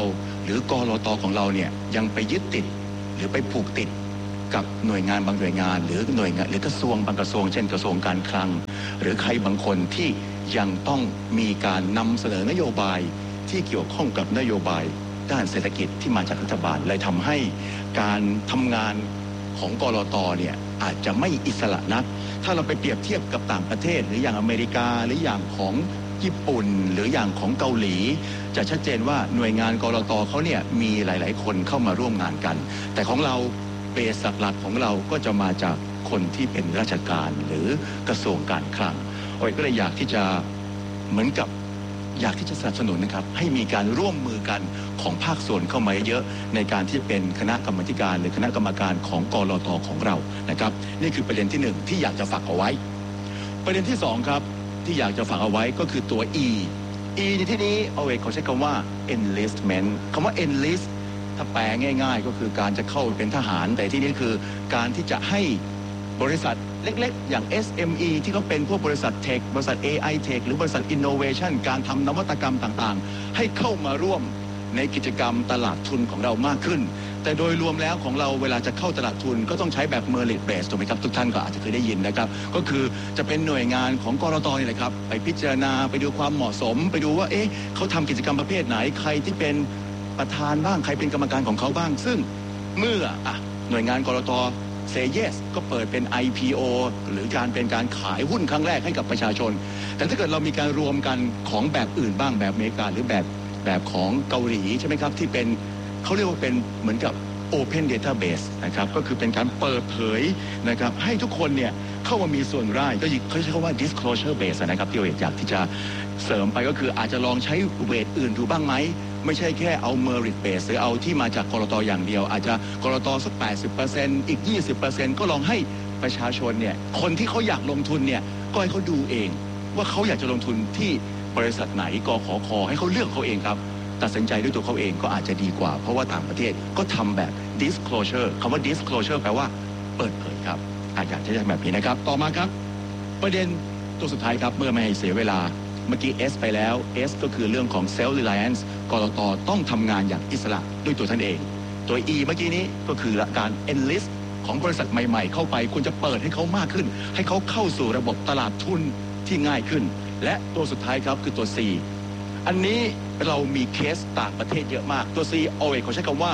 หรือกลต.ของเราเนี่ยยังไปยึดติดหรือไปผูกติดกับหน่วยงานบางหน่วยงานหรือหน่วยงานหรือกระทรวงบางกระทรวงเช่นกระทรวงการคลังหรือใครบางคนที่ยังต้องมีการนำเสนอนโยบายที่เกี่ยวข้องกับนโยบายด้านเศรษฐกิจที่มาจากรัฐบาลเลยทำให้การทำงานของกลต.เนี่ยอาจจะไม่อิสระนักถ้าเราไปเปรียบเทียบกับต่างประเทศหรืออย่างอเมริกาหรืออย่างของญี่ปุ่นหรืออย่างของเกาหลีจะชัดเจนว่าหน่วยงานกลต.เขาเนี่ยมีหลายๆคนเข้ามาร่วมงานกันแต่ของเราเบสหลักของเราก็จะมาจากคนที่เป็นราชการหรือกระทรวงการคลังโอ้ยก็เลยอยากที่จะเหมือนกับอยากที่จะสนับสนุนนะครับให้มีการร่วมมือกันของภาคส่วนเข้ามาเยอะในการที่เป็นคณะกรรมการหรือคณะกรรมการของกลต.ของเรานะครับนี่คือประเด็นที่หนึ่งที่อยากจะฝากเอาไว้ประเด็นที่สองครับที่อยากจะฝากเอาไว้ก็คือตัว E E ในที่นี้เอาไว้เขาใช้คำว่า enlistment คำว่า enlist ถ้าแปลง่ายๆก็คือการจะเข้าเป็นทหารแต่ที่นี้คือการที่จะให้บริษัทเล็กๆอย่าง เอส เอ็ม อี ที่เขาเป็นพวกบริษัทเทคบริษัท เอ ไอ Tech หรือบริษัท Innovation การทำนวัตกรรมต่างๆให้เข้ามาร่วมในกิจกรรมตลาดทุนของเรามากขึ้นแต่โดยรวมแล้วของเราเวลาจะเข้าตลาดทุนก็ต้องใช้แบบ merit base ถูกไหมครับทุกท่านก็อาจจะเคยได้ยินนะครับก็คือจะเป็นหน่วยงานของกลต.นี่แหละครับไปพิจารณาไปดูความเหมาะสมไปดูว่าเอ๊ะเขาทำกิจกรรมประเภทไหนใครที่เป็นประธานบ้างใครเป็นกรรมการของเขาบ้างซึ่งเมื่ออ่ะหน่วยงานกลต.say yes ก็เปิดเป็น ไอ พี โอ หรือการเป็นการขายหุ้นครั้งแรกให้กับประชาชนแต่ถ้าเกิดเรามีการรวมกันของแบบอื่นบ้างแบบอเมริกาหรือแบบแบบของเกาหลีใช่ไหมครับที่เป็นเขาเรียกว่าเป็นเหมือนกับ Open Database นะครับก็คือเป็นการเปิดเผยนะครับให้ทุกคนเนี่ยเข้ามามีส่วนร่ายก็เขาใช้คำว่า disclosure base นะครับที่เราอยากที่จะเสริมไปก็คืออาจจะลองใช้เวทอื่นดูบ้างไหมไม่ใช่แค่เอา merit base หรือเอาที่มาจากกลต.อย่างเดียวอาจจะกลต.สัก แปดสิบเปอร์เซ็นต์ อีก ยี่สิบเปอร์เซ็นต์ ก็ลองให้ประชาชนเนี่ยคนที่เขาอยากลงทุนเนี่ยก็ให้เขาดูเองว่าเขาอยากจะลงทุนที่บริษัทไหนกขค.ให้เขาเลือกเขาเองครับตัดสินใจด้วยตัวเขาเองก็อาจจะดีกว่าเพราะว่าต่างประเทศก็ทำแบบ disclosure คำว่า disclosure แปลว่าเปิดเผยครับอาจจะใช้แบบนี้นะครับต่อมาครับประเด็นตัวสุดท้ายครับเมื่อไม่ให้เสียเวลาเมื่อกี้ S ไปแล้ว S ก็คือเรื่องของ self reliance กลต.ต้องทำงานอย่างอิสระด้วยตัวท่านเองตัว E เมื่อกี้นี้ก็คือการ enlist ของบริษัทใหม่ๆเข้าไปคุณจะเปิดให้เขามากขึ้นให้เขาเข้าสู่ระบบตลาดทุนที่ง่ายขึ้นและตัวสุดท้ายครับคือตัว C อันนี้เรามีเคสต่างประเทศเยอะมากตัว C เอาไว้เขาใช้คำว่า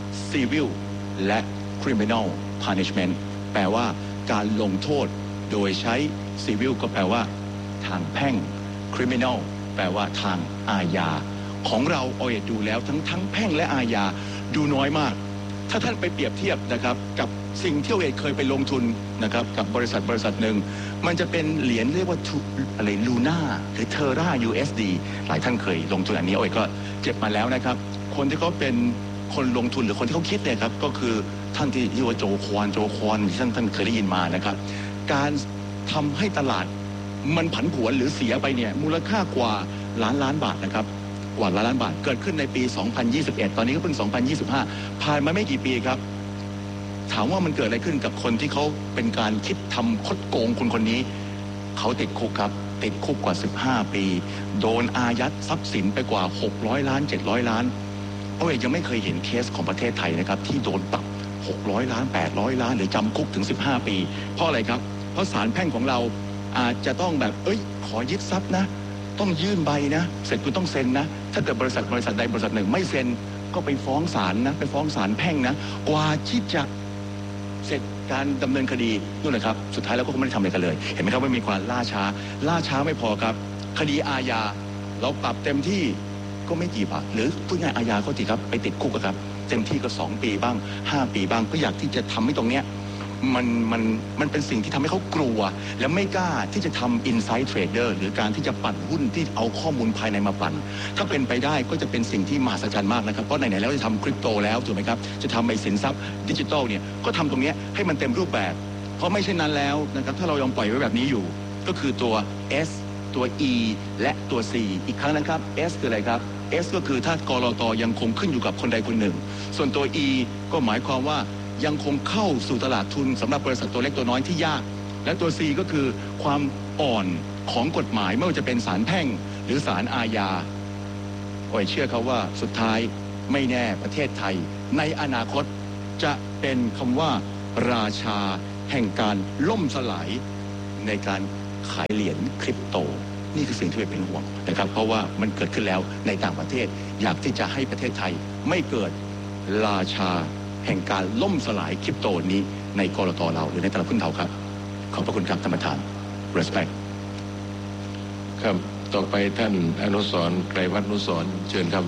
civil และ criminal punishment แปลว่าการลงโทษโดยใช้ civil ก็แปลว่าทางแพ่ง criminal แปลว่าทางอาญาของเราเอาไว้ดูแล้วทั้งทั้งแพ่งและอาญาดูน้อยมากถ้าท่านไปเปรียบเทียบนะครับกับสิ่งที่เอาไว้เคยไปลงทุนนะครับกับบริษัทบริษัทหนึ่งมันจะเป็นเหรียญเรียกว่าอะไรลูน่าหรือเทอร่า ยู เอส ดี หลายท่านเคยลงทุนอันนี้โอ้ยก็เจ็บมาแล้วนะครับคนที่เขาเป็นคนลงทุนหรือคนที่เขาคิดเนี่ยครับก็คือท่านที่เรียกว่าโจควอนโจควอนที่ท่านท่านเคยได้ยินมานะครับการทำให้ตลาดมันผันผวนหรือเสียไปเนี่ยมูลค่ากว่าล้านล้านบาทนะครับกว่าล้านล้านบาทเกิดขึ้นในปีสองพันยี่สิบเอ็ดตอนนี้ก็เพิ่งสองพันยี่สิบห้าผ่านมาไม่กี่ปีครับถามว่ามันเกิดอะไรขึ้นกับคนที่เขาเป็นการคิดทำคดโกงคนคนนี้เขาติดคุกครับติดคุกกว่าสิบห้าปีโดนอายัดทรัพย์สินไปกว่าหกร้อยล้านเจ็ดร้อยล้านเอาเองยังไม่เคยเห็นเคสของประเทศไทยนะครับที่โดนปรับหกร้อยล้านแปดร้อยล้านหรือจำคุกถึงสิบห้าปีเพราะอะไรครับเพราะศาลแพ่งของเราอาจจะต้องแบบเอ้ยขอยึดทรัพย์นะต้องยื่นใบนะเสร็จคุณต้องเซ็นนะถ้าเกิดบริษัทบริษัทใดบริษัทหนึ่งไม่เซ็นก็ไปฟ้องศาลนะไปฟ้องศาลแพ่งนะกว่าที่จะเสร็จการดำเนินคดีนู่นนะครับสุดท้ายแล้วก็ไม่ได้ทำอะไรกันเลยเห็นไหมครับว่ามีความล่าช้าล่าช้าไม่พอครับคดีอาญาเราปรับเต็มที่ก็ไม่กี่บาทหรือพูดง่ายอาญาก็ทีครับไปติดคุกครับเต็มที่ก็สองปีบ้างห้าปีบ้างก็อยากที่จะทำให้ตรงเนี้ยมันมันมันเป็นสิ่งที่ทำให้เขากลัวและไม่กล้าที่จะทำ inside trader หรือการที่จะปั่นหุ้นที่เอาข้อมูลภายในมาปั่นถ้าเป็นไปได้ก็จะเป็นสิ่งที่มหัศจรรย์มากนะครับเพราะไหนๆแล้วจะทำคริปโตแล้วถูกไหมครับจะทำไอ้สินทรัพย์ดิจิทัลเนี่ยก็ทำตรงนี้ให้มันเต็มรูปแบบเพราะไม่เช่นนั้นแล้วนะครับถ้าเรายังปล่อยไว้แบบนี้อยู่ก็คือตัว S ตัว E และตัว C อีกครั้งนะครับ S คืออะไรครับ S ก็คือถ้ากลต.ยังคงขึ้นอยู่กับคนใดคนหนึ่งส่วนตัว E ก็หมายความว่ายังคงเข้าสู่ตลาดทุนสำหรับบริษัทตัวเล็กตัวน้อยที่ยากและตัว C ก็คือความอ่อนของกฎหมายไม่ว่าจะเป็นศาลแพ่งหรือศาลอาญาโอ้ยเชื่อเขาว่าสุดท้ายไม่แน่ประเทศไทยในอนาคตจะเป็นคำว่าราชาแห่งการล่มสลายในการขายเหรียญคริปโตนี่คือสิ่งที่เป็นห่วงนะครับเพราะว่ามันเกิดขึ้นแล้วในต่างประเทศอยากที่จะให้ประเทศไทยไม่เกิดราชาแห่งการล่มสลายคริปโตนี้ในกลตเราหรือในตลาดหุ้นเราครับขอบพระคุณครับท่านประธาน respect ครับต่อไปท่านอนุสรณ์ไกรวัฒน์อนุสรณ์เชิญครับ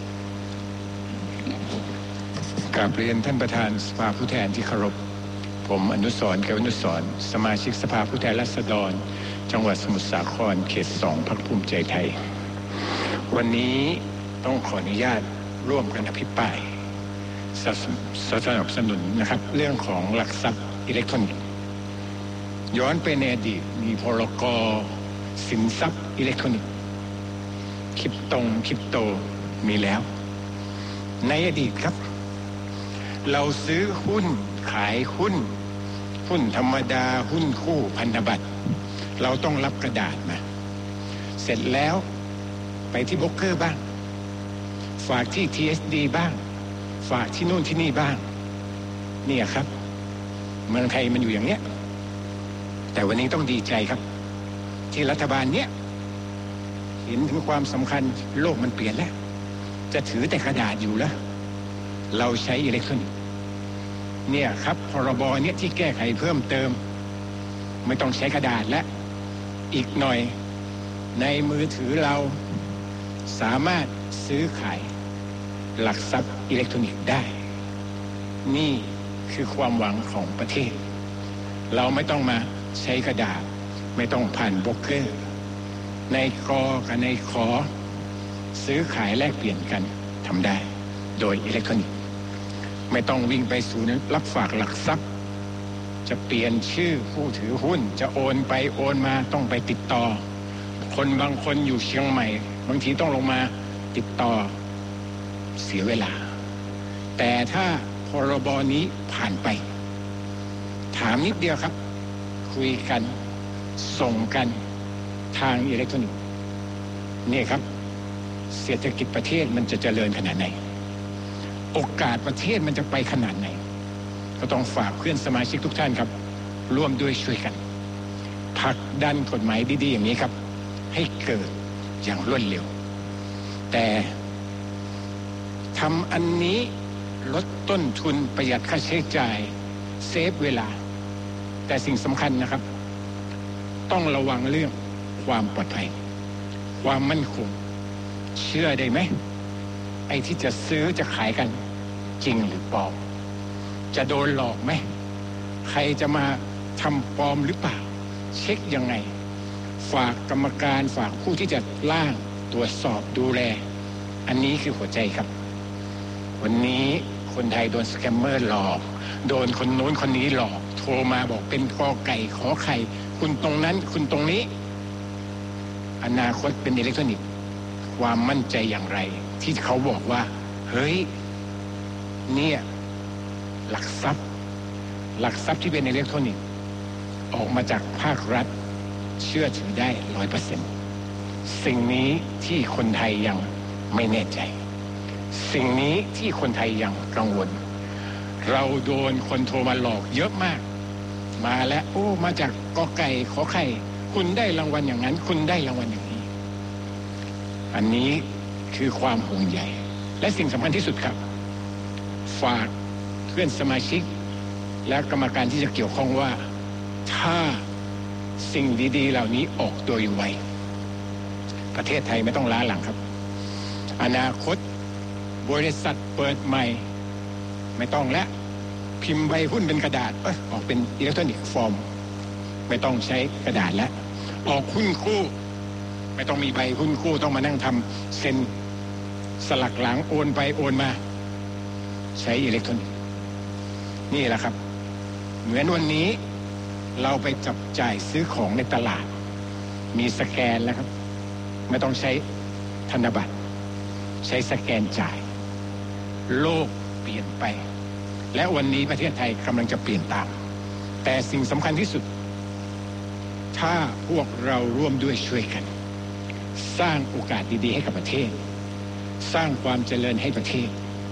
กราบเรียนท่านประธานสภาผู้แทนที่เคารพผมอนุสรณ์ไกรวัฒน์อนุสรณ์สมาชิกสภาผู้แทนราษฎรจังหวัดสมุทรสาครเขตสองพรรคภูมิใจไทยวันนี้ต้องขออนุญาตร่วมกันอภิปรายสนับสนุนนะครับเรื่องของหลักทรัพย์อิเล็กทรอนิกส์ย้อนไปในอดีตมีพรก.สินทรัพย์อิเล็กทรอนิกส์คริปโตคริปโตมีแล้วในอดีตครับเราซื้อหุ้นขายหุ้นหุ้นธรรมดาหุ้นคู่พันธบัตรเราต้องรับกระดาษมาเสร็จแล้วไปที่โบรกเกอร์บ้างฝากที่ ที เอส ดี บ้างฝากที่นู่นที่นี่บ้างเนี่ยครับเมืองไทยมันอยู่อย่างเนี้ยแต่วันนี้ต้องดีใจครับที่รัฐบาลเนี้ยเห็นถึงความสำคัญโลกมันเปลี่ยนแล้วจะถือแต่กระดาษอยู่แล้วเราใช้อิเล็กทรอนิกส์เนี่ยครับพรบเนี้ยที่แก้ไขเพิ่มเติมไม่ต้องใช้กระดาษและอีกหน่อยในมือถือเราสามารถซื้อขายหลักทรัพย์อิเล็กทรอนิกส์ได้นี่คือความหวังของประเทศเราไม่ต้องมาใช้กระดาษไม่ต้องผ่านโบรกเกอร์ในกอกับในขอซื้อขายแลกเปลี่ยนกันทำได้โดยอิเล็กทรอนิกส์ไม่ต้องวิ่งไปศูนย์รับฝากหลักทรัพย์จะเปลี่ยนชื่อผู้ถือหุ้นจะโอนไปโอนมาต้องไปติดต่อคนบางคนอยู่เชียงใหม่บางทีต้องลงมาติดต่อเสียเวลาแต่ถ้าพรบนี้ผ่านไปถามนิดเดียวครับคุยกันส่งกันทางอิเล็กทรอนิกส์นี่ครับเศรษฐกิจประเทศมันจะเจริญขนาดไหนโอกาสประเทศมันจะไปขนาดไหนก็ต้องฝากเพื่อนสมาชิกทุกท่านครับร่วมด้วยช่วยกันผลักดันกฎหมายดีๆอย่างนี้ครับให้เกิดอย่างรวดเร็วแต่ทำอันนี้ลดต้นทุนประหยัดค่าใช้จ่ายเซฟเวลาแต่สิ่งสำคัญนะครับต้องระวังเรื่องความปลอดภัยความมั่นคงเชื่อได้ไหมไอ้ที่จะซื้อจะขายกันจริงหรือปลอมจะโดนหลอกไหมใครจะมาทำปลอมหรือเปล่าเช็คยังไงฝากกรรมการฝากผู้ที่จะร่างตรวจสอบดูแลอันนี้คือหัวใจครับวันนี้คนไทยโดนสแกมเมอร์หลอกโดนคนโน้นคนนี้หลอกโทรมาบอกเป็นกอไก่ขอไข่คุณตรงนั้นคุณตรงนี้อนาคตเป็นอิเล็กทรอนิกส์ความมั่นใจอย่างไรที่เขาบอกว่าเฮ้ยเนี่ยหลักทรัพย์หลักทรัพย์ที่เป็นอิเล็กทรอนิกส์ออกมาจากภาครัฐเชื่อถือได้ร้อยเปอร์เซ็นต์สิ่งนี้ที่คนไทยยังไม่แน่ใจสิ่งนี้ที่คนไทยยังกังวลเราโดนคนโทรมาหลอกเยอะมากมาแล้วโอ้มาจากกอไก่ขอไข่คุณได้รางวัลอย่างนั้นคุณได้รางวัลอย่างนี้อันนี้คือความห่วงใยและสิ่งสำคัญที่สุดครับฝากเพื่อนสมาชิกและกรรมการที่จะเกี่ยวข้องว่าถ้าสิ่งดีๆเหล่านี้ออกโดยไวประเทศไทยไม่ต้องล้าหลังครับอนาคตบริษัทเปิดใหม่ไม่ต้องแล้วพิมพ์ใบหุ้นเป็นกระดาษเอ้ยออกเป็นอิเล็กทรอนิกส์ฟอร์มไม่ต้องใช้กระดาษแล้วออกหุ้นคู่ไม่ต้องมีใบหุ้นคู่ต้องมานั่งทำเซ็นสลักหลังโอนไปโอนมาใช้อิเล็กทรอนิกส์นี่แหละครับเหมือนวันนี้เราไปจับจ่ายซื้อของในตลาดมีสแกนแล้วครับไม่ต้องใช้ธนบัตรใช้สแกนจ่ายโลกเปลี่ยนไปและวันนี้ประเทศไทยกำลังจะเปลี่ยนตามแต่สิ่งสำคัญที่สุดถ้าพวกเราร่วมด้วยช่วยกันสร้างโอกาสดีๆให้กับประเทศสร้างความเจริญให้ประเทศ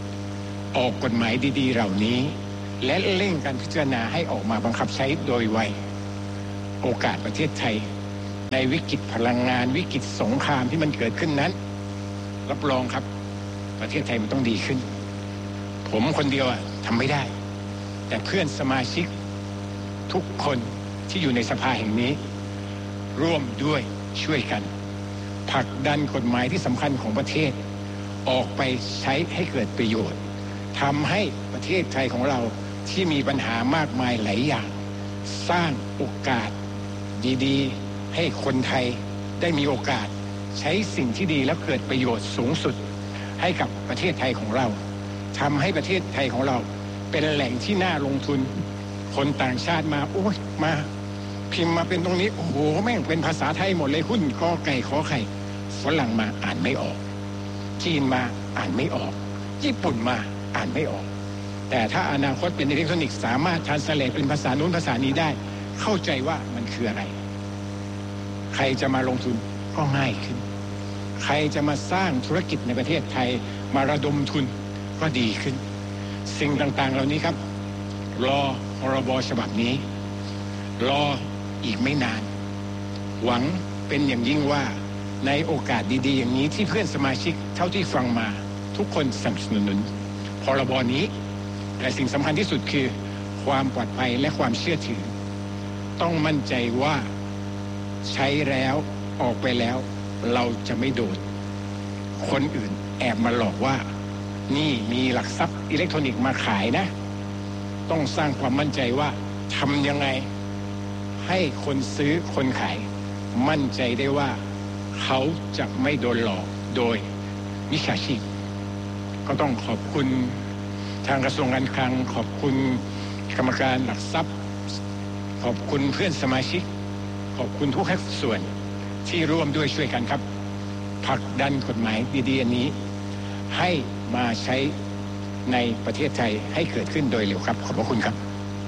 ออกกฎหมายดีๆเหล่านี้และเร่งการพิจารณาให้ออกมาบังคับใช้โดยไวโอกาสประเทศไทยในวิกฤตพลังงานวิกฤตสงครามที่มันเกิดขึ้นนั้นรับรองครับประเทศไทยมันต้องดีขึ้นผมคนเดียวอะทำไม่ได้แต่เพื่อนสมาชิกทุกคนที่อยู่ในสภาแห่งนี้ร่วมด้วยช่วยกันผลักดันกฎหมายที่สำคัญของประเทศออกไปใช้ให้เกิดประโยชน์ทำให้ประเทศไทยของเราที่มีปัญหามากมายหลายอย่างสร้างโอกาสดีๆให้คนไทยได้มีโอกาสใช้สิ่งที่ดีแล้วเกิดประโยชน์สูงสุดให้กับประเทศไทยของเราทำให้ประเทศไทยของเราเป็นแหล่งที่น่าลงทุนคนต่างชาติมาโอ้ยมาพิมพ์มาเป็นตรงนี้โอ้โหแม่งเป็นภาษาไทยหมดเลยหุ้นกอไก่ขอไข่ฝรั่งมาอ่านไม่ออกจีนมาอ่านไม่ออกญี่ปุ่นมาอ่านไม่ออกแต่ถ้าอนาคตเป็นอิเล็กทรอนิกส์สามารถทรานสเลทเป็นภาษานู้นภาษานี้ได้เข้าใจว่ามันคืออะไรใครจะมาลงทุนก็ง่ายขึ้นใครจะมาสร้างธุรกิจในประเทศไทยมาระดมทุนก็ดีขึ้นสิ่งต่างๆเหล่านี้ครับรอพรบฉบับนี้รออีกไม่นานหวังเป็นอย่างยิ่งว่าในโอกาสดีๆอย่างนี้ที่เพื่อนสมาชิกเท่าที่ฟังมาทุกคนสนับสนุนพรบนี้แต่สิ่งสำคัญที่สุดคือความปลอดภัยและความเชื่อถือต้องมั่นใจว่าใช้แล้วออกไปแล้วเราจะไม่โดนคนอื่นแอบมาหลอกว่านี่มีหลักทรัพย์อิเล็กทรอนิกส์มาขายนะต้องสร้างความมั่นใจว่าทำยังไงให้คนซื้อคนขายมั่นใจได้ว่าเขาจะไม่โดนหลอกโดยมิจฉาชีพก็ต้องขอบคุณทางกระทรวงการคลังขอบคุณกรรมการหลักทรัพย์ขอบคุณเพื่อนสมาชิกขอบคุณทุกภาคส่วนที่ร่วมด้วยช่วยกันครับผลักดันกฎหมายดีๆอันนี้ให้มาใช้ในประเทศไทยให้เกิดขึ้นโดยเร็วครับขอบพระคุณครับ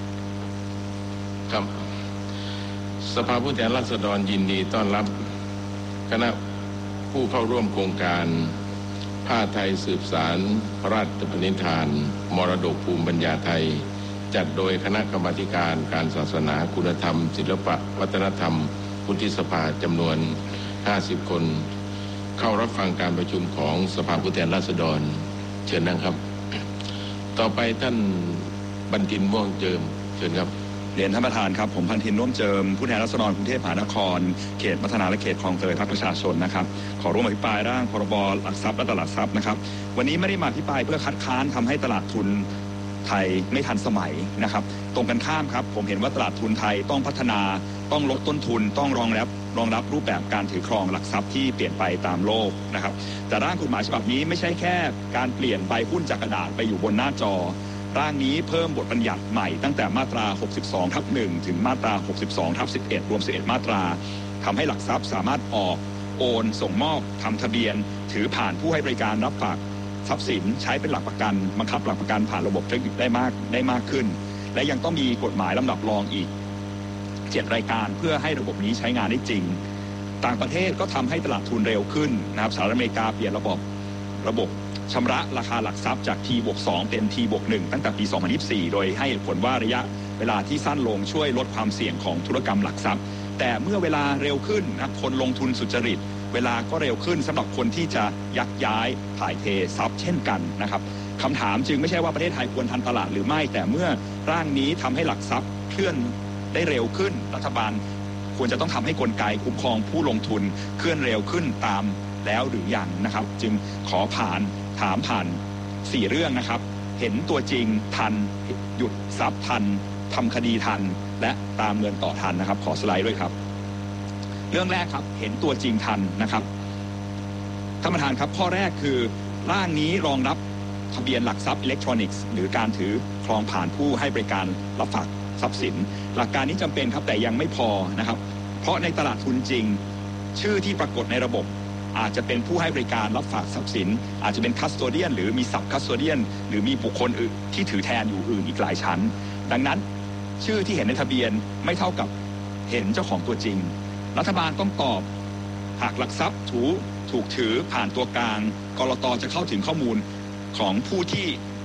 ครับสภาผู้แทนราษฎรยินดีต้อนรับคณะผู้เข้าร่วมโครงการผ้าไทยสืบสารพระราชปณิธานมรดกภูมิปัญญาไทยจัดโดยคณะกรรมาธิการการศาสนาคุณธรรมศิลปะวัฒนธรรมวุฒิสภาจำนวนห้าสิบคนเข้ารับฟังการประชุมของสภาผู้แทนราษฎรเชิญนั่งครับต่อไปท่านบัณฑินม่วงเจิมเชิญครับเรียนท่านประธานครับผมพันธินร่วมเจิมผู้แทนราษฎรกรุงเทพมหานครเขตพัฒนาและเขตคลองเตยพรรคประชาชนนะครับขอร่วมอภิปรายร่างพรบหลักทรัพย์และตลาดทรัพย์นะครับวันนี้ไม่ได้มาอภิปรายเพื่อคัดค้านทำให้ตลาดทุนไทยไม่ทันสมัยนะครับตรงกันข้ามครับผมเห็นว่าตลาดทุนไทยต้องพัฒนาต้องลดต้นทุนต้องรองรับรองรับรูปแบบการถือครองหลักทรัพย์ที่เปลี่ยนไปตามโลกนะครับแต่ร่างกฎหมายฉบับนี้ไม่ใช่แค่การเปลี่ยนใบหุ้นจากกระดาษไปอยู่บนหน้าจอร่างนี้เพิ่มบทบัญญัติใหม่ตั้งแต่มาตรา หกสิบสองทับหนึ่ง ถึงมาตรา หกสิบสองทับสิบเอ็ด รวมสิบเอ็ดมาตราทำให้หลักทรัพย์สามารถออกโอนส่งมอบทำทะเบียนถือผ่านผู้ให้บริการรับฝากทรัพย์สินใช้เป็นหลักประกันบังคับหลักประกันผ่านระบบเทคนิคได้มากได้มากขึ้นและยังต้องมีกฎหมายลำดับรองอีกเจ็ดรายการเพื่อให้ระบบนี้ใช้งานได้จริงต่างประเทศก็ทำให้ตลาดทุนเร็วขึ้นนะครับสหรัฐอเมริกาเปลี่ยนระบบระบบชำระราคาหลักทรัพย์จาก ที บวก สอง เป็น ที บวก หนึ่ง ตั้งแต่ปี สองพันยี่สิบสี่ โดยให้เหตุผลว่าระยะเวลาที่สั้นลงช่วยลดความเสี่ยงของธุรกรรมหลักทรัพย์แต่เมื่อเวลาเร็วขึ้นนะคนลงทุนสุจริตเวลาก็เร็วขึ้นสำหรับคนที่จะยักย้ายถ่ายเททรัพย์เช่นกันนะครับคำถามจึงไม่ใช่ว่าประเทศไทยควรทันตลาดหรือไม่แต่เมื่อร่างนี้ทำให้หลักทรัพย์เคลื่อนได้เร็วขึ้นรัฐบาลควรจะต้องทำให้กลไกคุ้มครองผู้ลงทุนเคลื่อนเร็วขึ้นตามแล้วหรือยังนะครับจึงขอผ่านถามผ่านสี่เรื่องนะครับเห็นตัวจริงทันหยุดทรัพย์ทันทำคดีทันและตามเงินต่อทันนะครับขอสไลด์ด้วยครับเรื่องแรกครับเห็นตัวจริงทันนะครับท่านประธานครับข้อแรกคือร่างนี้รองรับทะเบียนหลักทรัพย์อิเล็กทรอนิกส์หรือการถือครองผ่านผู้ให้บริการรับฝากทรัพย์สินหลักการนี้จำเป็นครับแต่ยังไม่พอนะครับเพราะในตลาดทุนจริงชื่อที่ปรากฏในระบบอาจจะเป็นผู้ให้บริการรับฝากทรัพย์สินอาจจะเป็นคัสโตเดียนหรือมีซับคัสโตเดียนหรือมีบุคคลอื่นที่ถือแทนอยู่อื่นอีกหลายชั้นดังนั้นชื่อที่เห็นในทะเบียนไม่เท่ากับเห็นเจ้าของตัวจริงรัฐบาลต้องตอบหากหลักทรัพย์ถูถูกถือผ่านตัวกลางกลต.จะเข้าถึงข้อมูลของผู้ที่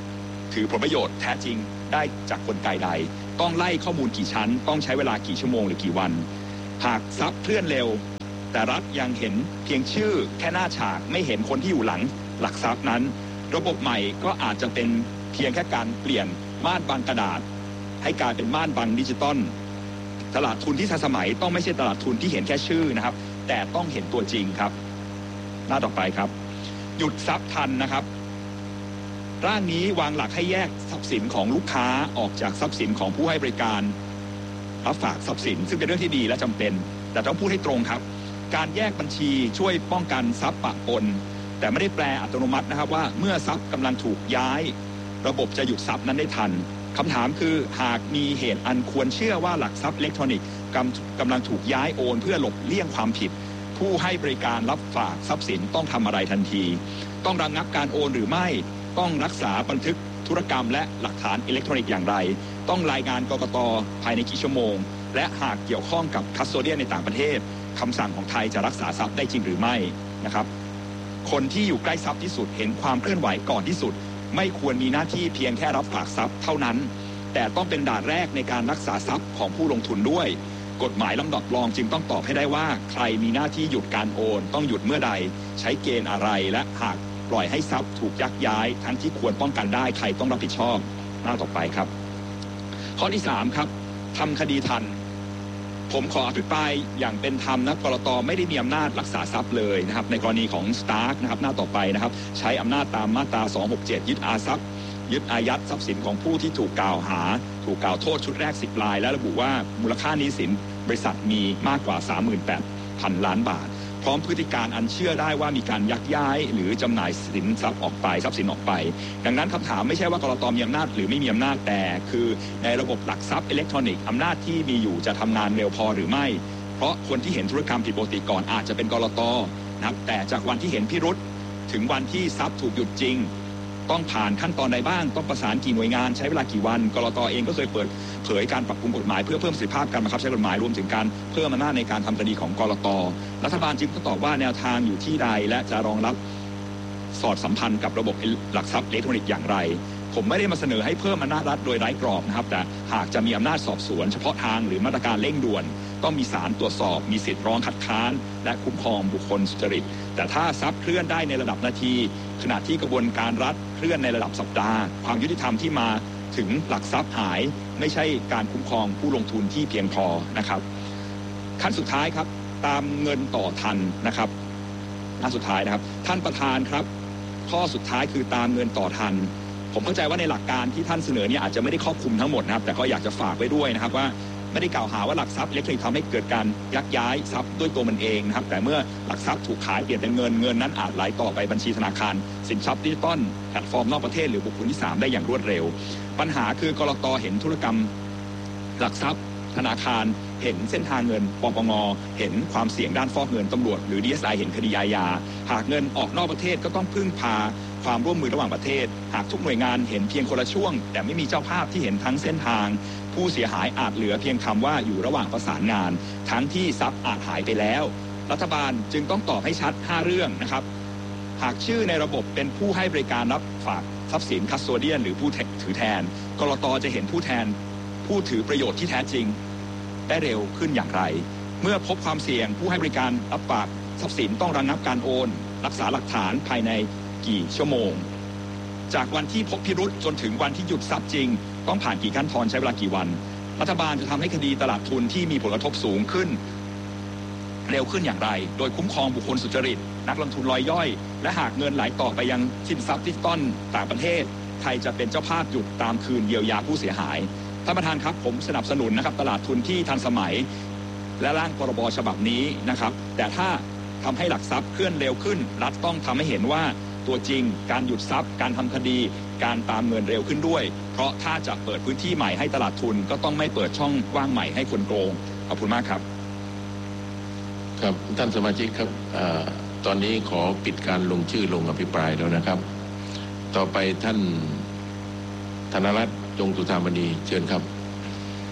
ถือผลประโยชน์แท้จริงได้จากกลไกใดต้องไล่ข้อมูลกี่ชั้นต้องใช้เวลากี่ชั่วโมงหรือกี่วันหากทรัพย์เคลื่อนเร็วแต่รัฐยังเห็นเพียงชื่อแค่หน้าฉากไม่เห็นคนที่อยู่หลังหลักทรัพย์นั้นระบบใหม่ก็อาจจะเป็นเพียงแค่การเปลี่ยนม่านบังกระดาษให้กลายเป็นม่านบังดิจิตอลตลาดทุนที่ทันสมัยต้องไม่ใช่ตลาดทุนที่เห็นแค่ชื่อนะครับแต่ต้องเห็นตัวจริงครับหน้าต่อไปครับหยุดทรัพย์ทันนะครับร่างนี้วางหลักให้แยกทรัพย์สินของลูกค้าออกจากทรัพย์สินของผู้ให้บริการรับฝากทรัพย์สินซึ่งเป็นเรื่องที่ดีและจำเป็นแต่ต้องพูดให้ตรงครับการแยกบัญชีช่วยป้องกันทรัพย์ปะปนแต่ไม่ได้แปลอัตโนมัตินะครับว่าเมื่อทรัพย์กำลังถูกย้ายระบบจะหยุดทรัพย์นั้นได้ทันคำถามคือหากมีเหตุอันควรเชื่อว่าหลักทรัพย์อิเล็กทรอนิกส์กำลังถูกย้ายโอนเพื่อหลบเลี่ยงความผิดผู้ให้บริการรับฝากทรัพย์สินต้องทำอะไรทันทีต้องระงับการโอนหรือไม่ต้องรักษาบันทึกธุรกรรมและหลักฐานอิเล็กทรอนิกส์อย่างไรต้องรายงานกกต.ภายในกี่ชั่วโมงและหากเกี่ยวข้องกับคัสโตเดียนในต่างประเทศคำสั่งของไทยจะรักษาทรัพย์ได้จริงหรือไม่นะครับคนที่อยู่ใกล้ทรัพย์ที่สุดเห็นความเคลื่อนไหวก่อนที่สุดไม่ควรมีหน้าที่เพียงแค่รับฝากทรัพย์เท่านั้นแต่ต้องเป็นด่านแรกในการรักษาทรัพย์ของผู้ลงทุนด้วยกฎหมายลำดับรองจึงต้องตอบให้ได้ว่าใครมีหน้าที่หยุดการโอนต้องหยุดเมื่อใดใช้เกณฑ์อะไรและหากปล่อยให้ทรัพย์ถูกยักย้ายทั้งที่ควรป้องกันได้ใครต้องรับผิดชอบหน้าต่อไปครับข้อที่สามครับทำคดีทันผมขออภิปรายอย่างเป็นธรรมนะกลต.ไม่ได้มีอำนาจรักษาทรัพย์เลยนะครับในกรณีของสตาร์กนะครับหน้าต่อไปนะครับใช้อำนาจตามมาตราสองหกเจ็ดยึดอาทรัพย์ยึดอายัดทรัพย์สินของผู้ที่ถูกกล่าวหาถูกกล่าวโทษชุดแรกสิบรายและระบุว่ามูลค่าหนี้สินบริษัทมีมากกว่า สามหมื่นแปดพัน ล้านบาทพร้อมพฤติการอันเชื่อได้ว่ามีการยักย้ายหรือจำหน่ายสินทรัพย์ออกไปทรัพย์สินออกไปดังนั้นคำถามไม่ใช่ว่ากลต.มีอำนาจหรือไม่มีอำนาจแต่คือในระบบหลักทรัพย์อิเล็กทรอนิกส์อำนาจที่มีอยู่จะทำงานเร็วพอหรือไม่เพราะคนที่เห็นธุรกรรมผิดปกติก่อนอาจจะเป็นกลต.นะครับแต่จากวันที่เห็นพิรุษถึงวันที่ทรัพย์ถูกหยุดจริงต้องผ่านขั้นตอนใดบ้างต้องประสานกี่หน่วยงานใช้เวลากี่วันกลต.เองก็เคยเปิดเผยการปรับปรุงกฎหมายเพื่อเพิ่มประสิทธิภาพการบังคับใช้กฎหมายรวมถึงการเพิ่มอำนาจในการทำคดีของกลต.รัฐบาลจึงต้องตอบว่าแนวทางอยู่ที่ใดและจะรองรับสอดสัมพันธ์กับระบบหลักทรัพย์อิเล็กทรอนิกส์อย่างไรผมไม่ได้มาเสนอให้เพิ่มอำนาจรัฐโดยไร้กรอบนะครับแต่หากจะมีอำนาจสอบสวนเฉพาะทางหรือมาตรการเร่งด่วนต้องมีศาลตรวจสอบมีสิทธิ์ร้องคัดค้านและคุ้มครองบุคคลสุจริตแต่ถ้าทรัพย์เคลื่อนได้ในระดับนาทีขณะที่กระบวนการรัฐเคลื่อนในระดับสัปดาห์ความยุติธรรมที่มาถึงหลักทรัพย์หายไม่ใช่การคุ้มครองผู้ลงทุนที่เพียงพอนะครับขั้นสุดท้ายครับตามเงินต่อทันนะครับหน้าสุดท้ายนะครับท่านประธานครับข้อสุดท้ายคือตามเงินต่อทันผมเข้าใจว่าในหลักการที่ท่านเสนอเนี่ยอาจจะไม่ได้ครอบคลุมทั้งหมดนะครับแต่ก็อยากจะฝากไว้ด้วยนะครับว่าไม่ได้กล่าวหาว่าหลักทรัพย์อิเล็กทรอนิกส์ทำให้เกิดการยักย้ายทรัพย์ด้วยตัวมันเองนะครับแต่เมื่อหลักทรัพย์ถูกขายเปลี่ยนเป็นเงินเงินนั้นอาจไหลต่อไปบัญชีธนาคารสินทรัพย์ดิจิตอลแพลตฟอร์มนอกประเทศหรือบุคคลที่สามได้อย่างรวดเร็วปัญหาคือกลต.เห็นธุรกรรมหลักทรัพย์ธนาคารเห็นเส้นทางเงินปปง.เห็นความเสี่ยงด้านฟอกเงินตำรวจหรือ ดี เอส ไอ เห็นคดีอาญาหากเงินออกนอกประเทศก็ต้องพึ่งพาความร่วมมือระหว่างประเทศหากทุกหน่วยงานเห็นเพียงคนละช่วงแต่ไม่มีเจ้าภาพที่เห็นทั้งเส้นทางผู้เสียหายอาจเหลือเพียงคำว่าอยู่ระหว่างประสานงานทั้งที่ทรัพย์อาจหายไปแล้วรัฐบาลจึงต้องตอบให้ชัดห้าเรื่องนะครับหากชื่อในระบบเป็นผู้ให้บริการรับฝากทรัพย์สินคัสโตเดียนหรือผู้ถือแทนกลต.จะเห็นผู้แทนผู้ถือประโยชน์ที่แท้จริงได้เร็วขึ้นอย่างไรเมื่อพบความเสี่ยงผู้ให้บริการรับฝากทรัพย์สินต้องระงับการโอนรักษาหลักฐานภายในกี่ชั่วโมงจากวันที่พบพิรุษจนถึงวันที่หยุดทรัพย์จริงต้องผ่านกี่ขั้นตอนใช้เวลากี่วันรัฐบาลจะทำให้คดีตลาดทุนที่มีผลกระทบสูงขึ้นเร็วขึ้นอย่างไรโดยคุ้มครองบุคคลสุจริตนักลงทุนรายย่อยและหากเงินไหลต่อไปยังสินทรัพย์ดิจิตอลต่างประเทศไทยจะเป็นเจ้าภาพหยุดตามคืนเยียวยาผู้เสียหายท่านประธานครับผมสนับสนุนนะครับตลาดทุนที่ทันสมัยและร่างพรบฉบับนี้นะครับแต่ถ้าทำให้หลักทรัพย์เคลื่อนเร็วขึ้นรัฐต้องทำให้เห็นว่าตัวจริงการหยุดทรัพย์การทำคดีการตามเงินเร็วขึ้นด้วยเพราะถ้าจะเปิดพื้นที่ใหม่ให้ตลาดทุนก็ต้องไม่เปิดช่องว่างใหม่ให้คนโกงขอบคุณมากครับครับท่านสมาชิกครับอตอนนี้ขอปิดการลงชื่อลงอภิปรายแล้วนะครับต่อไปท่านธนรัตน์จงสุธามณีเชิญครับ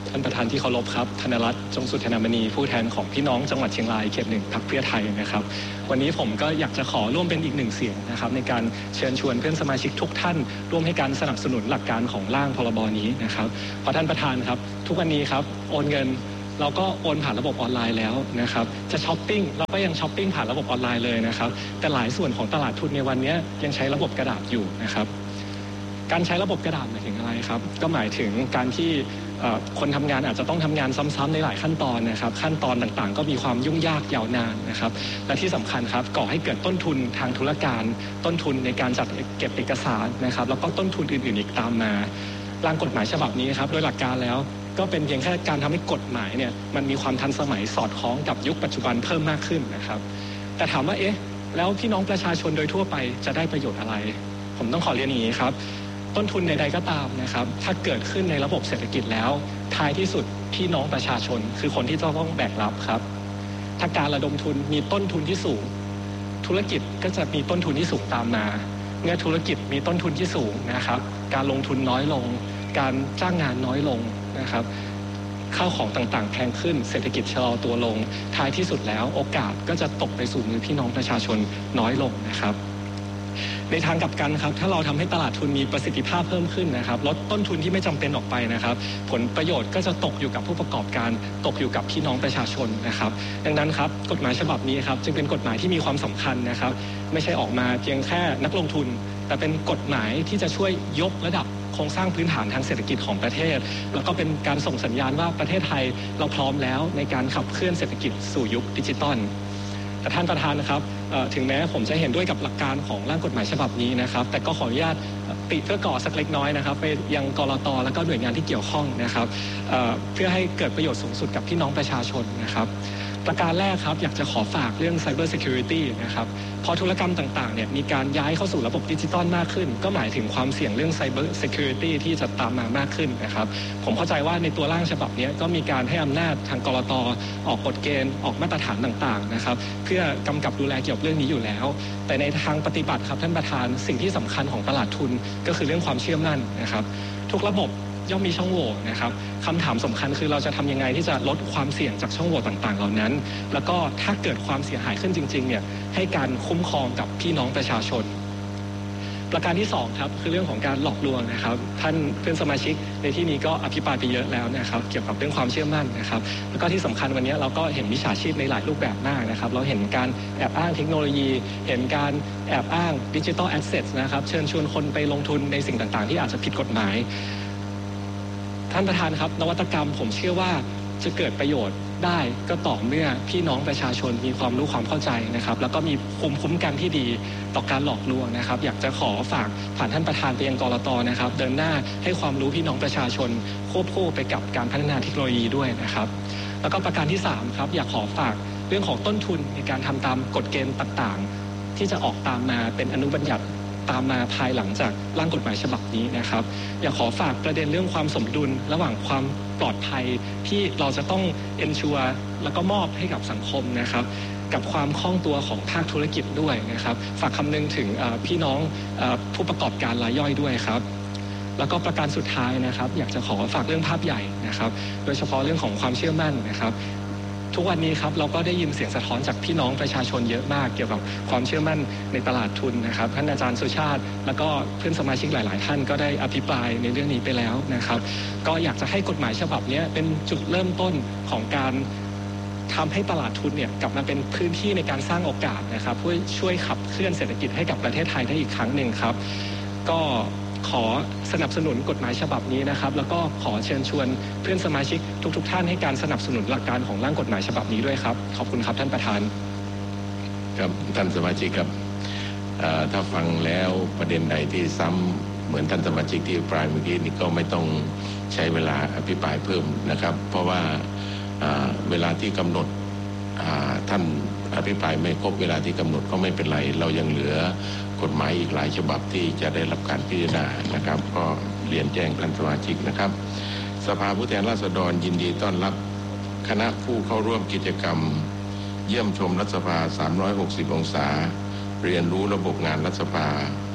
ท่านประธานที่เคารพครับธนรัตน์จงสุธนามณีผู้แทนของพี่น้องจังหวัดเชียงรายเขตหนึ่งพรรคเพื่อไทยนะครับวันนี้ผมก็อยากจะขอร่วมเป็นอีกหนึ่งเสียงนะครับในการเชิญชวนเพื่อนสมาชิกทุกท่านร่วมให้การสนับสนุนหลักการของร่างพรบนี้นะครับเพราะท่านประธานครับทุกวันนี้ครับโอนเงินเราก็โอนผ่านระบบออนไลน์แล้วนะครับจะช้อปปิ้งเราก็ยังช้อปปิ้งผ่านระบบออนไลน์เลยนะครับแต่หลายส่วนของตลาดทุนในวันนี้ยังใช้ระบบกระดาษอยู่นะครับการใช้ระบบกระดาษหมายถึงอะไรครับก็หมายถึงการที่คนทำงานอาจจะต้องทำงานซ้ำๆในหลายขั้นตอนนะครับขั้นตอนต่างๆก็มีความยุ่งยากยาวนานนะครับและที่สำคัญครับก่อให้เกิดต้นทุนทางธุรการต้นทุนในการจัดเก็บเอกสารนะครับแล้วก็ต้นทุนอื่นๆอีกตามมาร่างกฎหมายฉบับนี้ครับโดยหลักการแล้วก็เป็นเพียงแค่การทำให้กฎหมายเนี่ยมันมีความทันสมัยสอดคล้องกับยุคปัจจุบันเพิ่มมากขึ้นนะครับแต่ถามว่าเอ๊ะแล้วพี่น้องประชาชนโดยทั่วไปจะได้ประโยชน์อะไรผมต้องขอเรียนอย่างนี้ครับต้นทุนใดๆก็ตามนะครับถ้าเกิดขึ้นในระบบเศรษฐกิจแล้วท้ายที่สุดพี่น้องประชาชนคือคนที่จะต้องแบกรับครับถ้าการระดมทุนมีต้นทุนที่สูงธุรกิจก็จะมีต้นทุนที่สูงตามมาเมื่อธุรกิจมีต้นทุนที่สูงนะครับการลงทุนน้อยลงการจ้างงานน้อยลงนะครับข้าวของต่างๆแพงขึ้นเศรษฐกิจชะลอตัวลงท้ายที่สุดแล้วโอกาสก็จะตกไปสู่มือพี่น้องประชาชนน้อยลงนะครับในทางกลับกันครับถ้าเราทำให้ตลาดทุนมีประสิทธิภาพเพิ่มขึ้นนะครับลดต้นทุนที่ไม่จำเป็นออกไปนะครับผลประโยชน์ก็จะตกอยู่กับผู้ประกอบการตกอยู่กับพี่น้องประชาชนนะครับดังนั้นครับกฎหมายฉบับนี้ครับจึงเป็นกฎหมายที่มีความสำคัญนะครับไม่ใช่ออกมาเพียงแค่นักลงทุนแต่เป็นกฎหมายที่จะช่วยยกระดับโครงสร้างพื้นฐานทางเศรษฐกิจของประเทศแล้วก็เป็นการส่งสัญญาณว่าประเทศไทยเราพร้อมแล้วในการขับเคลื่อนเศรษฐกิจสู่ยุคดิจิตอลแต่ท่านประธานนะครับถึงแม้ผมจะเห็นด้วยกับหลักการของร่างกฎหมายฉบับนี้นะครับแต่ก็ขออนุญาตติเพื่อก่อสักเล็กน้อยนะครับไปยังกลต.และก็หน่วยงานที่เกี่ยวข้องนะครับเพื่อให้เกิดประโยชน์สูงสุดกับพี่น้องประชาชนนะครับประการแรกครับอยากจะขอฝากเรื่อง Cyber Security นะครับพอธุรกรรมต่างๆเนี่ยมีการย้ายเข้าสู่ระบบดิจิตอลมากขึ้นก็หมายถึงความเสี่ยงเรื่อง Cyber Security ที่จะตามมามากขึ้นนะครับผมเข้าใจว่าในตัวร่างฉบับนี้ก็มีการให้อำนาจทางกลต.ออกกฎเกณฑ์ออกมาตรฐานต่างๆนะครับเพื่อกำกับดูแลเกี่ยวกับเรื่องนี้อยู่แล้วแต่ในทางปฏิบัติครับท่านประธานสิ่งที่สำคัญของตลาดทุนก็คือเรื่องความเชื่อมั่นนะครับทุกระบบย่อมมีช่องโหว่นะครับคำถามสำคัญคือเราจะทำยังไงที่จะลดความเสี่ยงจากช่องโหว่ต่างๆเหล่านั้นแล้วก็ถ้าเกิดความเสียหายขึ้นจริงๆเนี่ยให้การคุ้มครองกับพี่น้องประชาชนประการที่สองครับคือเรื่องของการหลอกลวงนะครับท่านเพื่อนสมาชิกในที่นี้ก็อภิปรายไปเยอะแล้วนะครับเกี่ยวกับเรื่องความเชื่อมั่นนะครับแล้วก็ที่สำคัญวันนี้เราก็เห็นมิจฉาชีพในหลายรูปแบบมากนะครับเราเห็นการแอบอ้างเทคโนโลยีเห็นการแอบอ้างดิจิทัลแอสเซทนะครับเชิญชวนคนไปลงทุนในสิ่งต่างๆที่อาจจะผิดกฎหมายท่านประธานครับนวัตกรรมผมเชื่อว่าจะเกิดประโยชน์ได้ก็ต่อเมื่อพี่น้องประชาชนมีความรู้ความเข้าใจนะครับแล้วก็มีภูมิคุ้มกันที่ดีต่อการหลอกลวงนะครับอยากจะขอฝากผ่านท่านประธานไปยังกลต.นะครับเดินหน้าให้ความรู้พี่น้องประชาชนควบคู่ไปกับการพัฒนาเทคโนโลยีด้วยนะครับแล้วก็ประการที่สามครับอยากขอฝากเรื่องของต้นทุนในการทำตามกฎเกณฑ์ต่างๆที่จะออกตามมาเป็นอนุบัญญัติตามมาภายหลังจากร่างกฎหมายฉบับนี้นะครับอยากขอฝากประเด็นเรื่องความสมดุลระหว่างความปลอดภัยที่เราจะต้อง ensure แล้วก็มอบให้กับสังคมนะครับกับความคล่องตัวของภาคธุรกิจด้วยนะครับฝากคำนึงถึงพี่น้องผู้ประกอบการรายย่อยด้วยครับแล้วก็ประการสุดท้ายนะครับอยากจะขอฝากเรื่องภาพใหญ่นะครับโดยเฉพาะเรื่องของความเชื่อมั่นนะครับทุกวันนี้ครับเราก็ได้ยินเสียงสะท้อนจากพี่น้องประชาชนเยอะมากเกี่ยวกับความเชื่อมั่นในตลาดทุนนะครับท่านอาจารย์สุชาติแล้วก็เพื่อนสมาชิกหลายๆท่านก็ได้อภิปรายในเรื่องนี้ไปแล้วนะครับก็อยากจะให้กฎหมายฉบับนี้เป็นจุดเริ่มต้นของการทำให้ตลาดทุนเนี่ยกลับมาเป็นพื้นที่ในการสร้างโอกาสนะครับเพื่อช่วยขับเคลื่อนเศรษฐกิจให้กับประเทศไทยได้อีกครั้งหนึ่งครับก็ขอสนับสนุนกฎหมายฉบับนี้นะครับแล้วก็ขอเชิญชวนเพื่อนสมาชิกทุกๆท่านให้การสนับสนุนหลักการของร่างกฎหมายฉบับนี้ด้วยครับขอบคุณครับท่านประธานครับท่านสมาชิกครับถ้าฟังแล้วประเด็นใดที่ซ้ำเหมือนท่านสมาชิกที่อภิปรายเมื่อกี้นี่ก็ไม่ต้องใช้เวลาอภิปรายเพิ่มนะครับเพราะว่าเวลาที่กำหนดท่านอภิปรายไม่ครบเวลาที่กำหนดก็ไม่เป็นไรเรายังเหลือกฎหมายอีกหลายฉบับที่จะได้รับการพิจารณานะครับก็เรียนแจ้งท่านสมาชิกนะครับสภาผู้แทนราษฎรยินดีต้อนรับคณะผู้เข้าร่วมกิจกรรมเยี่ยมชมรัฐสภาสามร้อยหกสิบองศาเรียนรู้ระบบงานรัฐสภา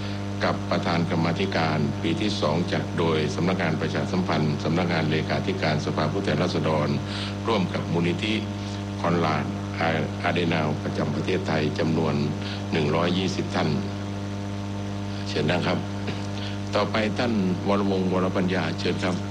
กับประธานกรรมาธิการปีที่สองจัดโดยสำนักงานประชาสัมพันธ์สำนักงานเลขาธิการสภาผู้แทนราษฎรร่วมกับมูลนิธิคอนราดอาเดนาวประจำประเทศไทยจำนวนหนึ่งร้อยยี่สิบท่านเชิญนะครับต่อไปท่านวรวงศ์วรปัญญาเชิญครับ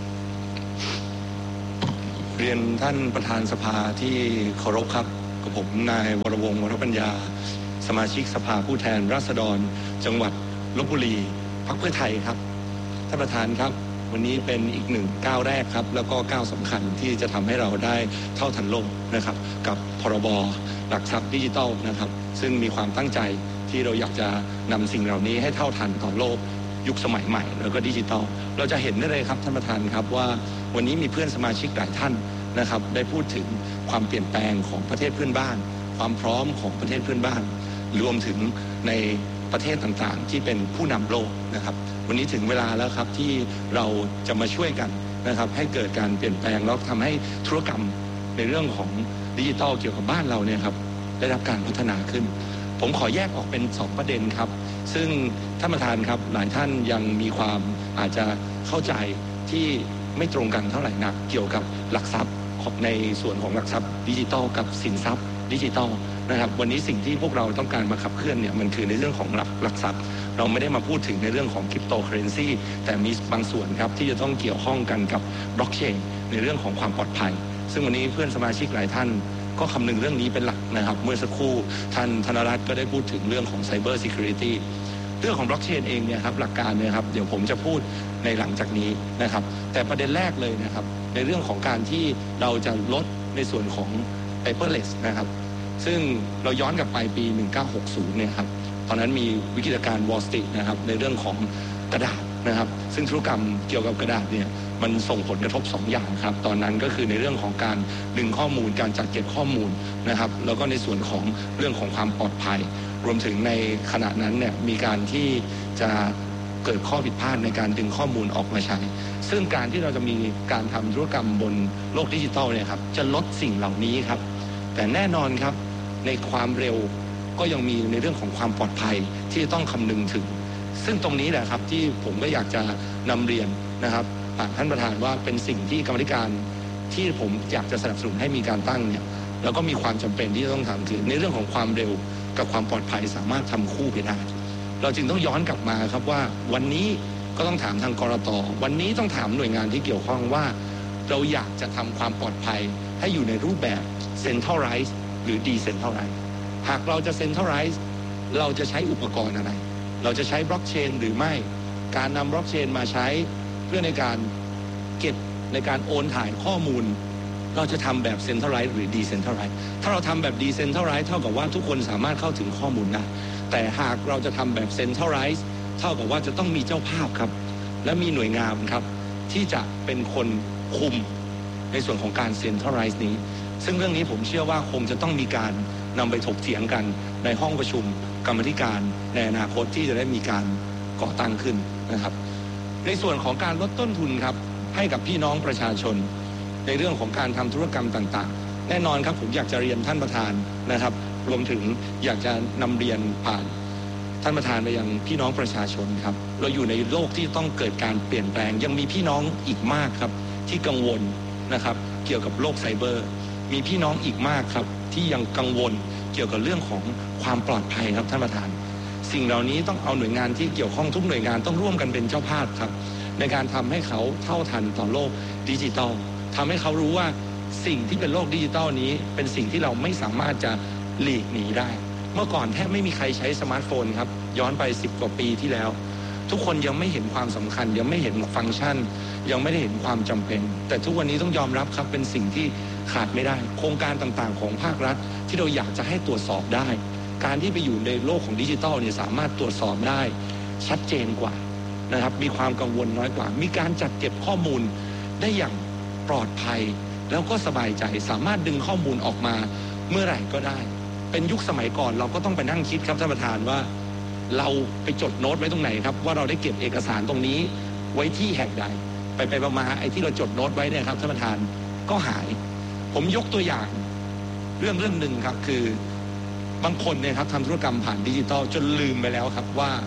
เรียนท่านประธานสภาที่เคารพครับกับผมนายวรวงศ์วรปัญญาสมาชิกสภาผู้แทนราษฎรจังหวัดลพบุรีพรรคเพื่อไทยครับท่านประธานครับวันนี้เป็นอีกหนึ่งก้าวแรกครับแล้วก็ก้าวสำคัญที่จะทำให้เราได้เท่าทันโลกนะครับกับพรบหลักทรัพย์ดิจิทัลนะครับซึ่งมีความตั้งใจที่เราอยากจะนำสิ่งเหล่านี้ให้เท่าทันต่อโลกยุคสมัยใหม่แล้วก็ดิจิทัลเราจะเห็นได้เลยครับท่านประธานครับว่าวันนี้มีเพื่อนสมาชิกหลายท่านนะครับได้พูดถึงความเปลี่ยนแปลงของประเทศเพื่อนบ้านความพร้อมของประเทศเพื่อนบ้านรวมถึงในประเทศต่างๆที่เป็นผู้นำโลกนะครับวันนี้ถึงเวลาแล้วครับที่เราจะมาช่วยกันนะครับให้เกิดการเปลี่ยนแปลงแล้วทำให้ธุรกรรมในเรื่องของดิจิทัลเกี่ยวกับบ้านเราเนี่ยครับได้รับการพัฒนาขึ้นผมขอแยกออกเป็นสองประเด็นครับซึ่งท่านประธานครับหลายท่านยังมีความอาจจะเข้าใจที่ไม่ตรงกันเท่าไหร่นักเกี่ยวกับหลักทรัพย์ในส่วนของหลักทรัพย์ดิจิทัลกับสินทรัพย์ดิจิทัลนะครับวันนี้สิ่งที่พวกเราต้องการมาขับเคลื่อนเนี่ยมันคือในเรื่องของหลักหลักทรัพย์เราไม่ได้มาพูดถึงในเรื่องของคริปโตเคอเรนซีแต่มีบางส่วนครับที่จะต้องเกี่ยวข้องกันกับบล็อกเชนในเรื่องของความปลอดภัยซึ่งวันนี้เพื่อนสมาชิกหลายท่านก็คำนึงเรื่องนี้เป็นหลักนะครับเมื่อสักครู่ท่านธนรัตน์ก็ได้พูดถึงเรื่องของ Cyber Security เรื่องของบล็อกเชนเองเนี่ยครับหลักการเนี่ยครับเดี๋ยวผมจะพูดในหลังจากนี้นะครับแต่ประเด็นแรกเลยนะครับในเรื่องของการที่เราจะลดในส่วนของ paperless นะครับซึ่งเราย้อนกลับไปปีหนึ่งเก้าหกศูนย์เนี่ยครับตอนนั้นมีวิกฤตการณ์ Wall Street นะครับในเรื่องของกระดาษนะครับซึ่งธุรกรรมเกี่ยวกับกระดาษเนี่ยมันส่งผลกระทบสองอย่างครับตอนนั้นก็คือในเรื่องของการดึงข้อมูลการจัดเก็บข้อมูลนะครับแล้วก็ในส่วนของเรื่องของความปลอดภัยรวมถึงในขณะนั้นเนี่ยมีการที่จะเกิดข้อผิดพลาดในการดึงข้อมูลออกมาใช้ซึ่งการที่เราจะมีการทำธุรกรรมบนโลกดิจิทัลเนี่ยครับจะลดสิ่งเหล่านี้ครับแต่แน่นอนครับในความเร็วก็ยังมีในเรื่องของความปลอดภัยที่จะต้องคำนึงถึงซึ่งตรงนี้แหละครับที่ผมก็อยากจะนำเรียนนะครับท่านประธานว่าเป็นสิ่งที่กรรมธิการที่ผมอยากจะสนับสนุนให้มีการตั้งเนี่ยแล้วก็มีความจำเป็นที่ต้องทำคือในเรื่องของความเร็วกับความปลอดภัยสามารถทำคู่ไปได้เราจึงต้องย้อนกลับมาครับว่าวันนี้ก็ต้องถามทางกรต.วันนี้ต้องถามหน่วยงานที่เกี่ยวข้องว่าเราอยากจะทำความปลอดภัยให้อยู่ในรูปแบบ Centralize หรือ Decentralize หากเราจะ Centralize เราจะใช้อุปกรณ์อะไรเราจะใช้บล็อกเชนหรือไม่การนำบล็อกเชนมาใช้เพื่อในการเก็บในการโอนถ่ายข้อมูลเราจะทำแบบ Centralize หรือ Decentralize ถ้าเราทำแบบ Decentralize เท่ากับว่าทุกคนสามารถเข้าถึงข้อมูลได้แต่หากเราจะทำแบบ Centralize เท่ากับว่าจะต้องมีเจ้าภาพครับและมีหน่วยงานครับที่จะเป็นคนคุมในส่วนของการ Centralize นี้ซึ่งเรื่องนี้ผมเชื่อว่าคงจะต้องมีการนำไปถกเถียงกันในห้องประชุมกรรมธิการในอนาคตที่จะได้มีการก่อตั้งขึ้นนะครับในส่วนของการลดต้นทุนครับให้กับพี่น้องประชาชนในเรื่องของการทำธุรกรรมต่างๆแน่นอนครับผมอยากจะเรียนท่านประธานนะครับรวมถึงอยากจะนำเรียนผ่านท่านประธานไปยังพี่น้องประชาชนครับเราอยู่ในโลกที่ต้องเกิดการเปลี่ยนแปลงยังมีพี่น้องอีกมากครับที่กังวลนะครับเกี่ยวกับโลกไซเบอร์มีพี่น้องอีกมากครับที่ยังกังวลเกี่ยวกับเรื่องของความปลอดภัยครับท่านประธานสิ่งเหล่านี้ต้องเอาหน่วยงานที่เกี่ยวข้องทุกหน่วยงานต้องร่วมกันเป็นเจ้าภาพครับในการทำให้เขาเท่าทันต่อโลกดิจิทัลทำให้เขารู้ว่าสิ่งที่เป็นโลกดิจิทัลนี้เป็นสิ่งที่เราไม่สามารถจะหลีกหนีได้เมื่อก่อนแทบไม่มีใครใช้สมาร์ทโฟนครับย้อนไปสิบกว่าปีที่แล้วทุกคนยังไม่เห็นความสำคัญยังไม่เห็นฟังก์ชันยังไม่ได้เห็นความจำเป็นแต่ทุกวันนี้ต้องยอมรับครับเป็นสิ่งที่ขาดไม่ได้โครงการต่างๆของภาครัฐที่เราอยากจะให้ตรวจสอบได้การที่ไปอยู่ในโลกของดิจิทัลเนี่ยสามารถตรวจสอบได้ชัดเจนกว่านะครับมีความกังวลน้อยกว่ามีการจัดเก็บข้อมูลได้อย่างปลอดภัยแล้วก็สบายใจสามารถดึงข้อมูลออกมาเมื่อไหร่ก็ได้เป็นยุคสมัยก่อนเราก็ต้องไปนั่งคิดครับท่านประธานว่าเราไปจดโน้ตไว้ตรงไหนครับว่าเราได้เก็บเอกสารตรงนี้ไว้ที่แห่งใดไปไปมาไอ้ที่เราจดโน้ตไว้เนี่ยครับท่านประธานก็หายผมยกตัวอย่างเรื่องเรื่องหนึ่งครับคือบางคนเนี่ยครับทำธุรกรรมผ่านดิจิทัลจนลืมไปแล้วครับว่า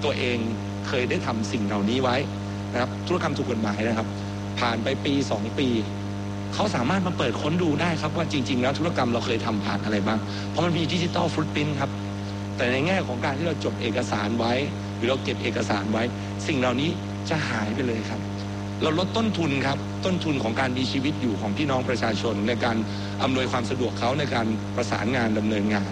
ตัวเองเคยได้ทำสิ่งเหล่านี้ไว้นะครับธุรกรรมถูกกฎหมายนะครับผ่านไปปีสองปีเขาสามารถมาเปิดค้นดูได้ครับว่าจริงๆแล้วธุรกรรมเราเคยทำผ่านอะไรบ้างเพราะมันมีดิจิตอลฟุตพริ้นท์ครับแต่ในแง่ของการที่เราจดเอกสารไว้หรือเราเก็บเอกสารไว้สิ่งเหล่านี้จะหายไปเลยครับเราลดต้นทุนครับต้นทุนของการมีชีวิตอยู่ของพี่น้องประชาชนในการอำนวยความสะดวกเขาในการประสานงานดำเนินงาน